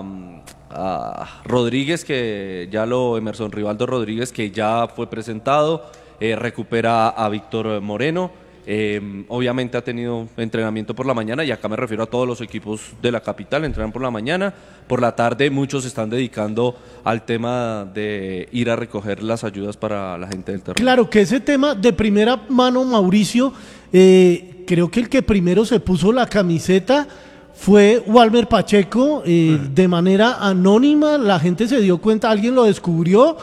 a Rodríguez, que ya lo, Emerson Rivaldo Rodríguez, que ya fue presentado, eh, recupera a Víctor Moreno. Eh, obviamente ha tenido entrenamiento por la mañana, y acá me refiero a todos los equipos de la capital, entrenan por la mañana, por la tarde muchos se están dedicando al tema de ir a recoger las ayudas para la gente del terreno. Claro que ese tema de primera mano, Mauricio, eh, creo que el que primero se puso la camiseta fue Walmer Pacheco, eh, de manera anónima, la gente se dio cuenta, alguien lo descubrió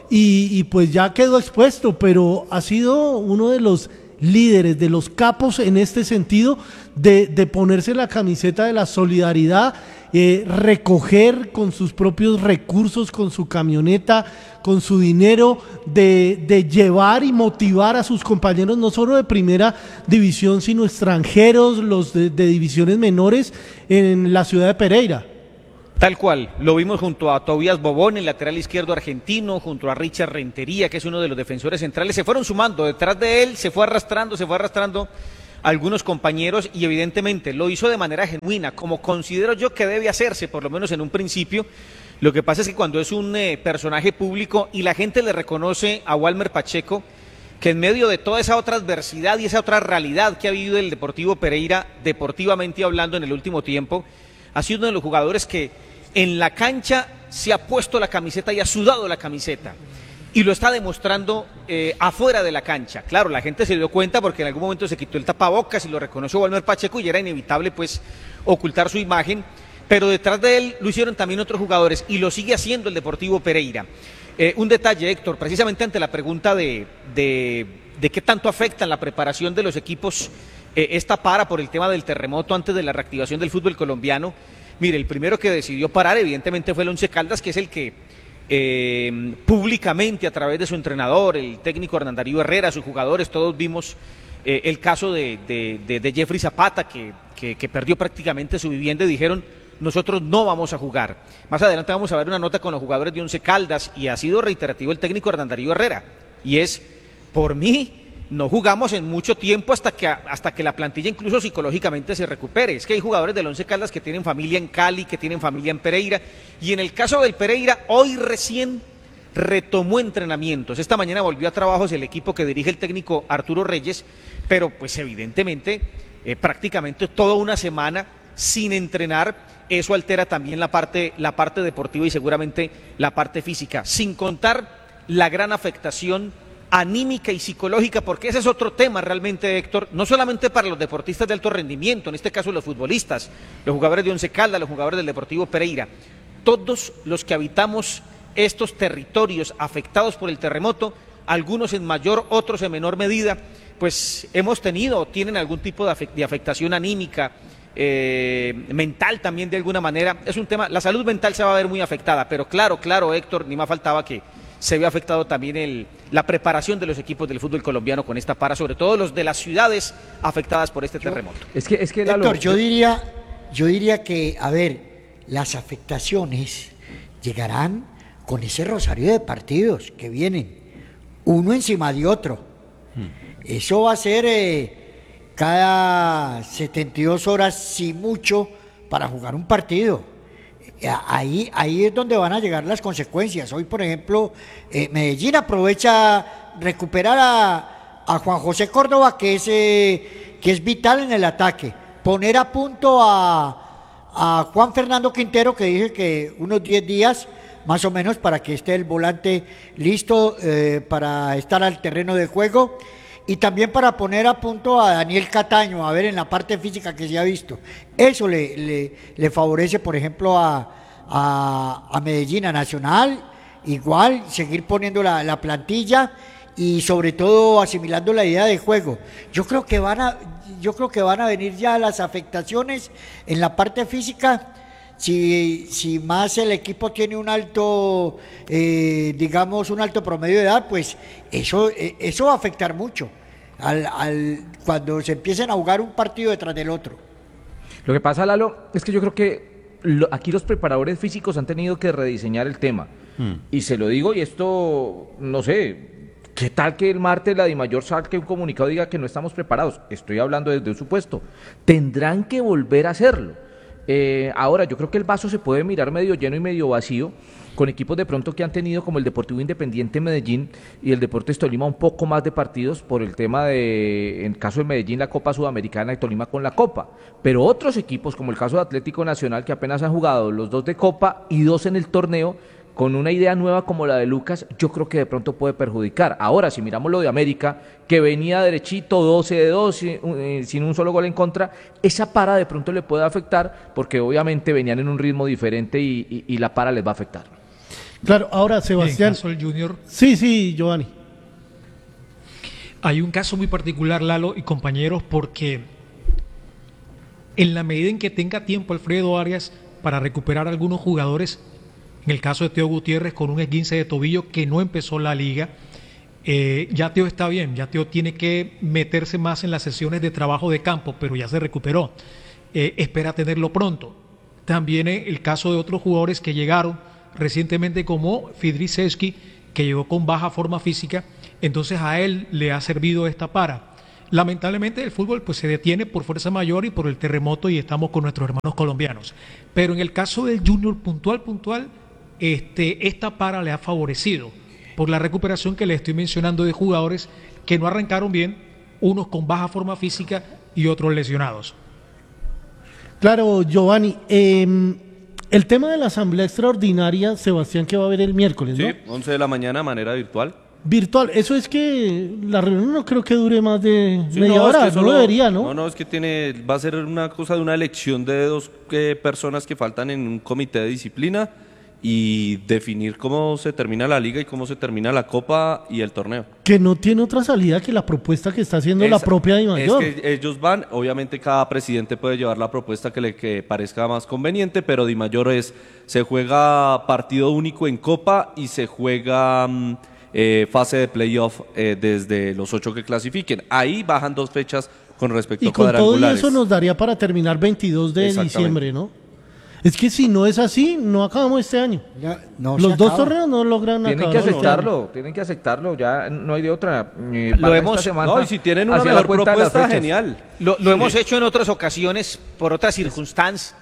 y, y pues ya quedó expuesto, pero ha sido uno de los líderes, de los capos en este sentido, de, de ponerse la camiseta de la solidaridad, eh, recoger con sus propios recursos, con su camioneta, con su dinero, de, de llevar y motivar a sus compañeros, no solo de primera división, sino extranjeros, los de, de divisiones menores en la ciudad de Pereira. Tal cual, lo vimos junto a Tobías Bobón, el lateral izquierdo argentino, junto a Richard Rentería, que es uno de los defensores centrales, se fueron sumando, detrás de él se fue arrastrando, se fue arrastrando algunos compañeros, y evidentemente lo hizo de manera genuina, como considero yo que debe hacerse, por lo menos en un principio. Lo que pasa es que cuando es un eh, personaje público y la gente le reconoce a Walmer Pacheco, que en medio de toda esa otra adversidad y esa otra realidad que ha vivido el Deportivo Pereira, deportivamente hablando en el último tiempo, ha sido uno de los jugadores que en la cancha se ha puesto la camiseta y ha sudado la camiseta, y lo está demostrando eh, afuera de la cancha. Claro, la gente se dio cuenta porque en algún momento se quitó el tapabocas y lo reconoció Walmer Pacheco, y era inevitable pues ocultar su imagen, pero detrás de él lo hicieron también otros jugadores, y lo sigue haciendo el Deportivo Pereira. Eh, un detalle, Héctor, precisamente ante la pregunta de, de, de qué tanto afecta en la preparación de los equipos eh, esta para por el tema del terremoto antes de la reactivación del fútbol colombiano. Mire, el primero que decidió parar evidentemente fue el Once Caldas, que es el que eh, públicamente a través de su entrenador, el técnico Hernán Darío Herrera, sus jugadores, todos vimos eh, el caso de, de, de, de Jeffrey Zapata, que, que, que perdió prácticamente su vivienda, y dijeron: nosotros no vamos a jugar. Más adelante vamos a ver una nota con los jugadores de Once Caldas, y ha sido reiterativo el técnico Hernán Darío Herrera, y es: por mí no jugamos en mucho tiempo hasta que, hasta que la plantilla incluso psicológicamente se recupere. Es que hay jugadores del Once Caldas que tienen familia en Cali, que tienen familia en Pereira, y en el caso del Pereira, hoy recién retomó entrenamientos. Esta mañana volvió a trabajos el equipo que dirige el técnico Arturo Reyes, pero pues evidentemente eh, prácticamente toda una semana sin entrenar, eso altera también la parte, la parte deportiva y seguramente la parte física, sin contar la gran afectación anímica y psicológica, porque ese es otro tema realmente, Héctor, no solamente para los deportistas de alto rendimiento, en este caso los futbolistas, los jugadores de Once Caldas, los jugadores del Deportivo Pereira, todos los que habitamos estos territorios afectados por el terremoto, algunos en mayor, otros en menor medida, pues hemos tenido o tienen algún tipo de, afect de afectación anímica, eh, mental también de alguna manera. Es un tema, la salud mental se va a ver muy afectada, pero claro, claro, Héctor, ni más faltaba que se ve afectado también el, la preparación de los equipos del fútbol colombiano con esta para, sobre todo los de las ciudades afectadas por este terremoto. Es que, es que Héctor, Lalo, yo diría, yo diría que, a ver, las afectaciones llegarán con ese rosario de partidos que vienen, uno encima de otro. Hmm. Eso va a ser eh, cada setenta y dos horas, si mucho, para jugar un partido. Ahí, ahí es donde van a llegar las consecuencias. Hoy, por ejemplo, eh, Medellín aprovecha recuperar a, a Juan José Córdoba, que es, eh, que es vital en el ataque. Poner a punto a, a Juan Fernando Quintero, que dije que unos diez días más o menos para que esté el volante listo eh, para estar al terreno de juego. y también para poner a punto a Daniel Cataño, a ver en la parte física que se ha visto. Eso le, le, le favorece, por ejemplo, a, a, a Medellín, a Nacional, igual, seguir poniendo la, la plantilla y sobre todo asimilando la idea de juego. Yo creo que van a, yo creo que van a venir ya las afectaciones en la parte física. Si, si más el equipo tiene un alto, eh, digamos, un alto promedio de edad, pues eso, eh, eso va a afectar mucho al, al, cuando se empiecen a jugar un partido detrás del otro. Lo que pasa, Lalo, es que yo creo que lo, aquí los preparadores físicos han tenido que rediseñar el tema. Hmm. Y se lo digo, y esto, no sé, ¿qué tal que el martes la DIMAYOR saque un comunicado y diga que no estamos preparados? Estoy hablando desde un supuesto. Tendrán que volver a hacerlo. Eh, ahora, yo creo que el vaso se puede mirar medio lleno y medio vacío, con equipos de pronto que han tenido como el Deportivo Independiente Medellín y el Deportes Tolima un poco más de partidos por el tema de, en el caso de Medellín, la Copa Sudamericana y Tolima con la Copa, pero otros equipos como el caso de Atlético Nacional, que apenas han jugado los dos de Copa y dos en el torneo, con una idea nueva como la de Lucas, yo creo que de pronto puede perjudicar. Ahora, si miramos lo de América, que venía derechito, doce de dos, sin un solo gol en contra, esa para de pronto le puede afectar, porque obviamente venían en un ritmo diferente y, y, y la para les va a afectar. Claro, ahora Sebastián. En el caso del Junior. Sí, sí, Giovanni. Hay un caso muy particular, Lalo y compañeros, porque en la medida en que tenga tiempo Alfredo Arias para recuperar algunos jugadores, en el caso de Teo Gutiérrez con un esguince de tobillo que no empezó la liga, eh, ya Teo está bien, ya Teo tiene que meterse más en las sesiones de trabajo de campo, pero ya se recuperó, eh, espera tenerlo pronto. También eh, el caso de otros jugadores que llegaron recientemente como Fidriceski, que llegó con baja forma física, entonces a él le ha servido esta para. Lamentablemente el fútbol pues se detiene por fuerza mayor y por el terremoto y estamos con nuestros hermanos colombianos, pero en el caso del Junior puntual, puntual, Este, esta para le ha favorecido por la recuperación que le estoy mencionando de jugadores que no arrancaron bien, unos con baja forma física y otros lesionados. Claro, Giovanni, eh, el tema de la asamblea extraordinaria, Sebastián, que va a haber el miércoles, ¿no? Sí, once de la mañana, manera virtual. Virtual, eso es que la reunión no creo que dure más de sí, media no, hora, es que no solo, debería, ¿no? No, no, es que tiene, va a ser una cosa de una elección de dos eh, personas que faltan en un comité de disciplina y definir cómo se termina la liga y cómo se termina la copa y el torneo. Que no tiene otra salida que la propuesta que está haciendo Esa, la propia DIMAYOR. Es que ellos van, obviamente cada presidente puede llevar la propuesta que le que parezca más conveniente, pero DIMAYOR es, se juega partido único en copa y se juega eh, fase de playoff eh, desde los ocho que clasifiquen. Ahí bajan dos fechas con respecto y a cuadrangulares. Y con todo eso nos daría para terminar veintidós de diciembre, ¿no? Es que si no es así, no acabamos este año. Ya, no Los dos acaba. torneos no logran tienen acabar. Tienen que aceptarlo, tienen que aceptarlo, ya no hay de otra. Eh, lo hemos, semana, no, y si tienen una mejor propuesta, genial. Lo, lo sí. hemos hecho en otras ocasiones, por otras circunstancias.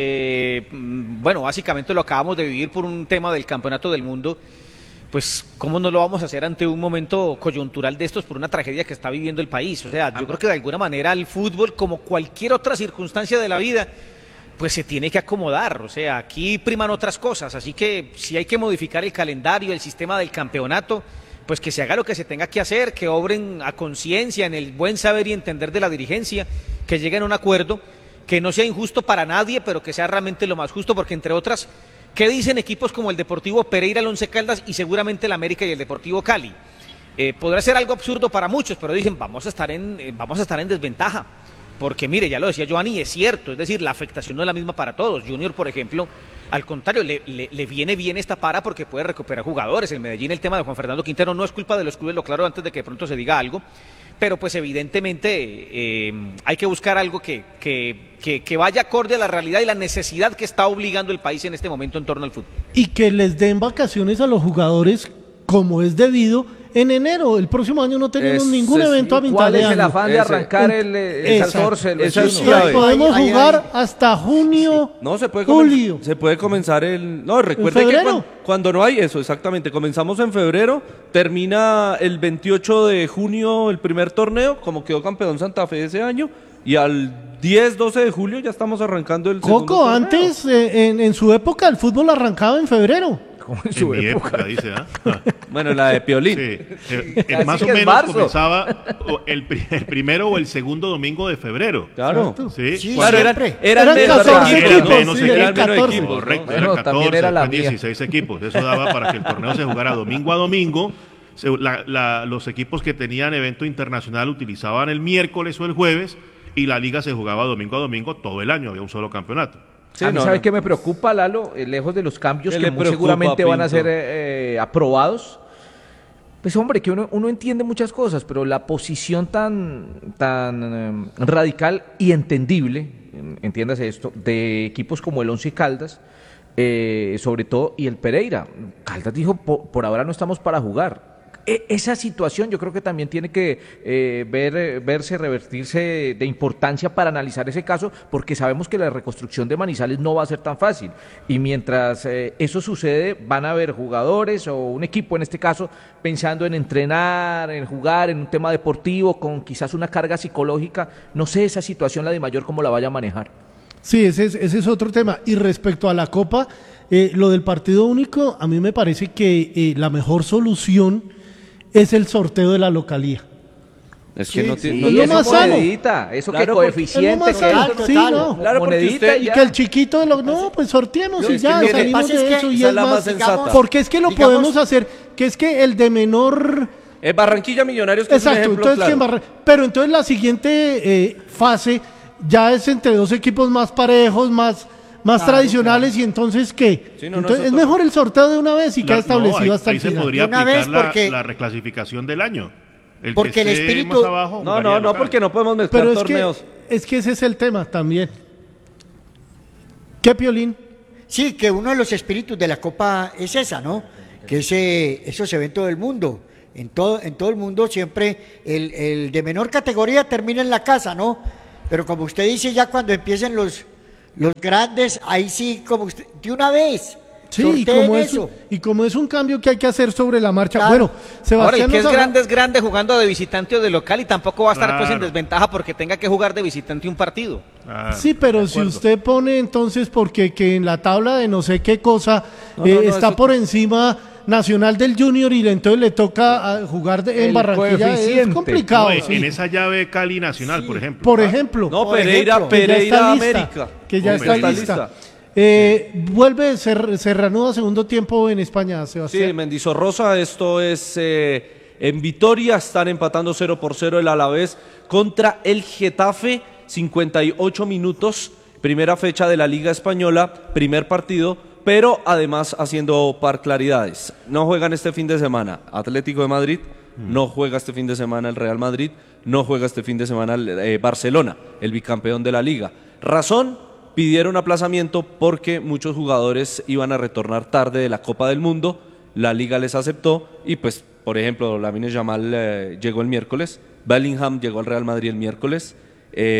Eh, bueno, básicamente lo acabamos de vivir por un tema del Campeonato del Mundo. Pues, ¿cómo no lo vamos a hacer ante un momento coyuntural de estos por una tragedia que está viviendo el país? O sea, yo creo que de alguna manera el fútbol, como cualquier otra circunstancia de la vida, pues se tiene que acomodar, o sea, aquí priman otras cosas, así que si hay que modificar el calendario, el sistema del campeonato, pues que se haga lo que se tenga que hacer, que obren a conciencia, en el buen saber y entender de la dirigencia, que lleguen a un acuerdo, que no sea injusto para nadie, pero que sea realmente lo más justo, porque entre otras, ¿qué dicen equipos como el Deportivo Pereira, el Once Caldas y seguramente el América y el Deportivo Cali? Eh, podrá ser algo absurdo para muchos, pero dicen, vamos a estar en, eh, vamos a estar en desventaja. Porque mire, ya lo decía Giovanni, es cierto, es decir, la afectación no es la misma para todos. Junior, por ejemplo, al contrario, le, le, le viene bien esta para porque puede recuperar jugadores. En Medellín el tema de Juan Fernando Quintero no es culpa de los clubes, lo claro antes de que de pronto se diga algo, pero pues evidentemente eh, hay que buscar algo que, que, que, que vaya acorde a la realidad y la necesidad que está obligando el país en este momento en torno al fútbol. Y que les den vacaciones a los jugadores como es debido. En enero, el próximo año no tenemos es, ningún es, evento a mitad de año. ¿Cuál es el afán de arrancar el, el catorce? El podemos ahí, jugar ahí, ahí. hasta junio, sí. No, se puede julio. Se puede comenzar el... No, recuerde que cuando, cuando no hay eso, exactamente. Comenzamos en febrero, termina el veintiocho de junio el primer torneo, como quedó campeón Santa Fe ese año, y al diez, doce de julio ya estamos arrancando el Coco, segundo torneo. antes, eh, en, en su época, el fútbol arrancaba en febrero. Como en En su mi época. época, dice, ¿ah? Bueno, la de Piolín. Sí, eh, eh, Así más o que es menos marzo. comenzaba o el, pri- el primero o el segundo domingo de febrero. Claro. Sí, Sí, Claro, eran, siempre. eran Eran menos catorce equipos, eran ¿no? menos Sí, equipos. eran menos catorce. equipos, ¿no? Correcto, Bueno, eran también catorce, era la después mía. dieciséis equipos. Eso daba para que el torneo se jugara domingo a domingo. Se- la- la- los equipos que tenían evento internacional utilizaban el miércoles o el jueves y la liga se jugaba domingo a domingo todo el año. Había un solo campeonato. Sí, a mí, no, ¿sabe no. qué me preocupa, Lalo? Eh, lejos de los cambios ¿Qué que le muy preocupa, seguramente van a Pinto? ser eh, eh, aprobados. Pues hombre, que uno, uno entiende muchas cosas, pero la posición tan, tan eh, radical y entendible, en- entiéndase esto, de equipos como el Once Caldas, eh, sobre todo, y el Pereira. Caldas dijo, por, por ahora no estamos para jugar. E- esa situación yo creo que también tiene que eh, ver, eh, verse, revertirse de importancia para analizar ese caso, porque sabemos que la reconstrucción de Manizales no va a ser tan fácil. Y mientras eh, eso sucede, van a haber jugadores o un equipo en este caso pensando en entrenar, en jugar, en un tema deportivo, con quizás una carga psicológica. No sé esa situación, la de Mayor, cómo la vaya a manejar. Sí, ese es, ese es otro tema. Y respecto a la Copa, eh, lo del partido único, a mí me parece que eh, la mejor solución es el sorteo de la localía. Es que Sí, no sí. tiene. Es Y lo eso más sano. monedita, eso Claro, que porque coeficiente, es lo más que sano. eso, Total, Sí, total. no. Claro, porque monedita usted- y Y ya. que el chiquito de los... No, pues sorteemos No, y es que ya mire, salimos pasa es de que eso y esa es es la más más... sensata. Porque es que lo digamos- podemos hacer, que es que el de menor... Eh, Barranquilla Millonarios, que es un Exacto, ejemplo entonces claro. ¿quién barra- pero entonces la siguiente eh, fase ya es entre dos equipos más parejos, más, más Claro, tradicionales, y entonces ¿qué? Sí, no, no, entonces eso es to- mejor el sorteo de una vez y La- queda no, establecido ahí, hasta ahí el se final. podría De una aplicar vez, la, porque- la reclasificación del año. El Porque que el esté espíritu- más abajo No, jugaría no, no, local. porque no podemos mezclar Pero es que, torneos. es que ese es el tema también. ¿Qué, Piolín? Sí, que uno de los espíritus de la Copa es esa, ¿no? Que ese, eso se ve en todo el mundo. En todo, en todo el mundo siempre el, el de menor categoría termina en la casa, ¿no? Pero como usted dice, ya cuando empiecen los, los grandes, ahí sí, como usted, de una vez. Sí, y sorteen como, es, eso. y como es un cambio que hay que hacer sobre la marcha. Claro. Bueno, Ahora, y Sebastián que es nos habla- grande, es grande jugando de visitante o de local y tampoco va a estar pues en Claro. desventaja porque tenga que jugar de visitante un partido. Ah, Sí, pero de si acuerdo. usted pone entonces porque que en la tabla de no sé qué cosa No, eh, no, no, está eso- por encima Nacional del Junior y entonces le toca ah, jugar de- en El Barranquilla, es coeficiente. complicado. No, en- sí. En esa llave Cali Nacional, por ejemplo. Por ejemplo, No, Por Pereira, ejemplo, que ya Pereira está lista, América. que ya Oh, está Pereira lista. Eh, vuelve, se, re- se reanuda segundo tiempo en España, Sí, Sebastián. Mendizorroza, esto es eh, en Vitoria, están empatando cero por cero el Alavés contra el Getafe, cincuenta y ocho minutos, primera fecha de la Liga Española, primer partido, pero además haciendo par claridades. No juegan este fin de semana Atlético de Madrid, no juega este fin de semana el Real Madrid, no juega este fin de semana el eh, Barcelona, el bicampeón de la Liga. Razón, pidieron aplazamiento porque muchos jugadores iban a retornar tarde de la Copa del Mundo, la Liga les aceptó y pues, por ejemplo, Lamine Yamal eh, llegó el miércoles, Bellingham llegó al Real Madrid el miércoles, eh,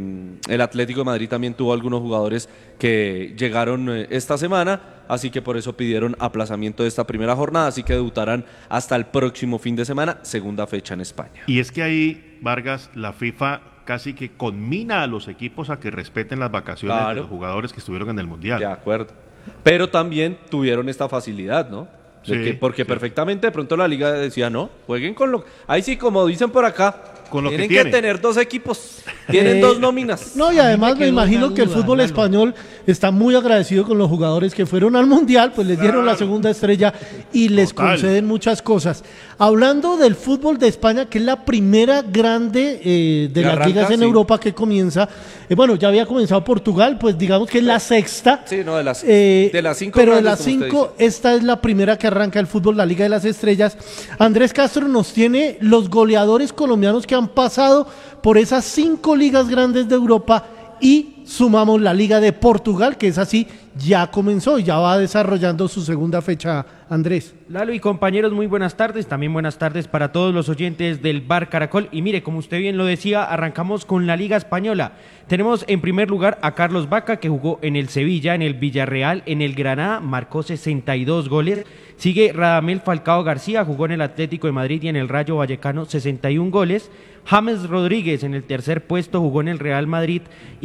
el Atlético de Madrid también tuvo algunos jugadores que llegaron eh, esta semana, así que por eso pidieron aplazamiento de esta primera jornada, así que debutarán hasta el próximo fin de semana, segunda fecha en España. Y es que ahí, Vargas, la FIFA casi que conmina a los equipos a que respeten las vacaciones Claro. de los jugadores que estuvieron en el Mundial. De acuerdo. Pero también tuvieron esta facilidad, ¿no? De Sí, que- porque sí. perfectamente de pronto la liga decía, no, jueguen con lo... Ahí sí, como dicen por acá, Con lo que tienen que, tienen. tener dos equipos, tienen Eh, dos nóminas. No, y A mí además me me quedó imagino una que el duda, fútbol Lalo. español está muy agradecido con los jugadores que fueron al Mundial, pues les dieron la Claro. segunda estrella y les Total. conceden muchas cosas. Hablando del fútbol de España, que es la primera grande eh, de Que las arranca, ligas en sí. Europa que comienza, eh, bueno, ya había comenzado Portugal, pues digamos que es la sexta. Sí, no, de las, Eh, de las cinco pero de grandes, las como usted cinco, dice. esta es la primera que arranca el fútbol, la Liga de las Estrellas. Andrés Castro nos tiene los goleadores colombianos que han pasado por esas cinco ligas grandes de Europa y sumamos la Liga de Portugal, que es así, ya comenzó y ya va desarrollando su segunda fecha, Andrés. Lalo y compañeros, muy buenas tardes. También buenas tardes para todos los oyentes del Bar Caracol. Y mire, como usted bien lo decía, arrancamos con la Liga Española. Tenemos en primer lugar a Carlos Vaca, que jugó en el Sevilla, en el Villarreal, en el Granada, marcó sesenta y dos goles. Sigue Radamel Falcao García, jugó en el Atlético de Madrid y en el Rayo Vallecano, sesenta y un goles. James Rodríguez en el tercer puesto, jugó en el Real Madrid y veintiocho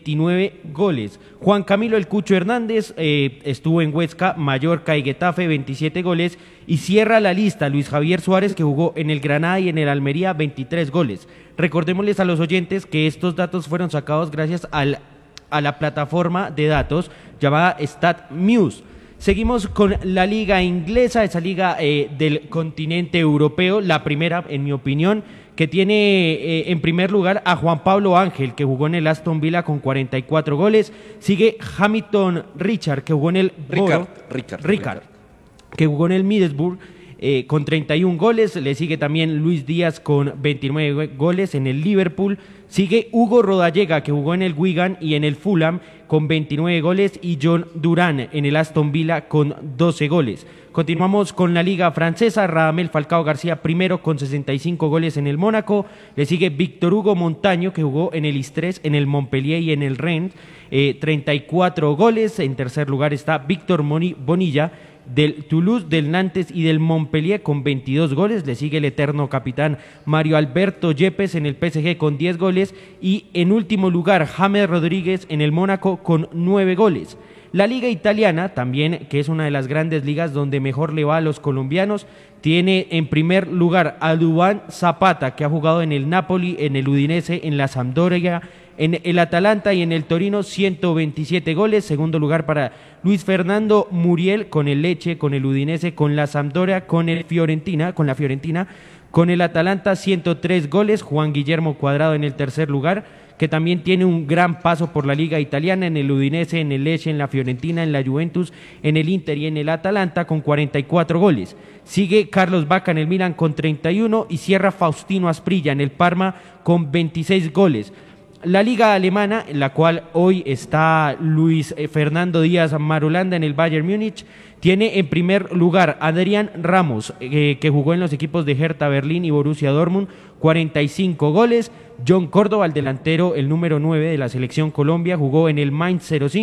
veintinueve goles. Juan Camilo El Cucho Hernández eh, estuvo en Huesca, Mallorca y Getafe, veintisiete goles. Y cierra la lista Luis Javier Suárez, que jugó en el Granada y en el Almería, veintitrés goles. Recordémosles a los oyentes que estos datos fueron sacados gracias al, a la plataforma de datos llamada StatMuse. Seguimos con la liga inglesa, esa liga eh, del continente europeo, la primera, en mi opinión, que tiene eh, en primer lugar a Juan Pablo Ángel, que jugó en el Aston Villa con cuarenta y cuatro goles. Sigue Hamilton Richard, que jugó en el Ricard, Boro, Ricard, Ricard, que jugó en el Middlesbrough eh, con treinta y un goles. Le sigue también Luis Díaz con veintinueve goles en el Liverpool. Sigue Hugo Rodallega, que jugó en el Wigan y en el Fulham con veintinueve goles, y John Durán en el Aston Villa con doce goles. Continuamos con la liga francesa. Radamel Falcao García primero con sesenta y cinco goles en el Mónaco. Le sigue Víctor Hugo Montaño, que jugó en el Istres, en el Montpellier y en el Rennes, eh, treinta y cuatro goles. En tercer lugar está Víctor Bonilla del Toulouse, del Nantes y del Montpellier con veintidós goles. Le sigue el eterno capitán Mario Alberto Yepes en el P S G con diez goles, y en último lugar James Rodríguez en el Mónaco con nueve goles. La liga italiana también, que es una de las grandes ligas donde mejor le va a los colombianos, tiene en primer lugar a Duván Zapata, que ha jugado en el Napoli, en el Udinese, en la Sampdoria, en el Atalanta y en el Torino, ciento veintisiete goles. Segundo lugar para Luis Fernando Muriel con el Lecce, con el Udinese, con la Sampdoria, con el Fiorentina, con la Fiorentina, con el Atalanta, ciento tres goles. Juan Guillermo Cuadrado en el tercer lugar, que también tiene un gran paso por la liga italiana, en el Udinese, en el Lecce, en la Fiorentina, en la Juventus, en el Inter y en el Atalanta con cuarenta y cuatro goles. Sigue Carlos Vaca en el Milan con treinta y uno, y cierra Faustino Asprilla en el Parma con veintiséis goles. La liga alemana, en la cual hoy está Luis Fernando Díaz Marulanda en el Bayern Múnich, tiene en primer lugar a Adrián Ramos, eh, que jugó en los equipos de Hertha Berlín y Borussia Dortmund, cuarenta y cinco goles. John Córdoba, el delantero, el número nueve de la selección Colombia, jugó en el Mainz cero cinco.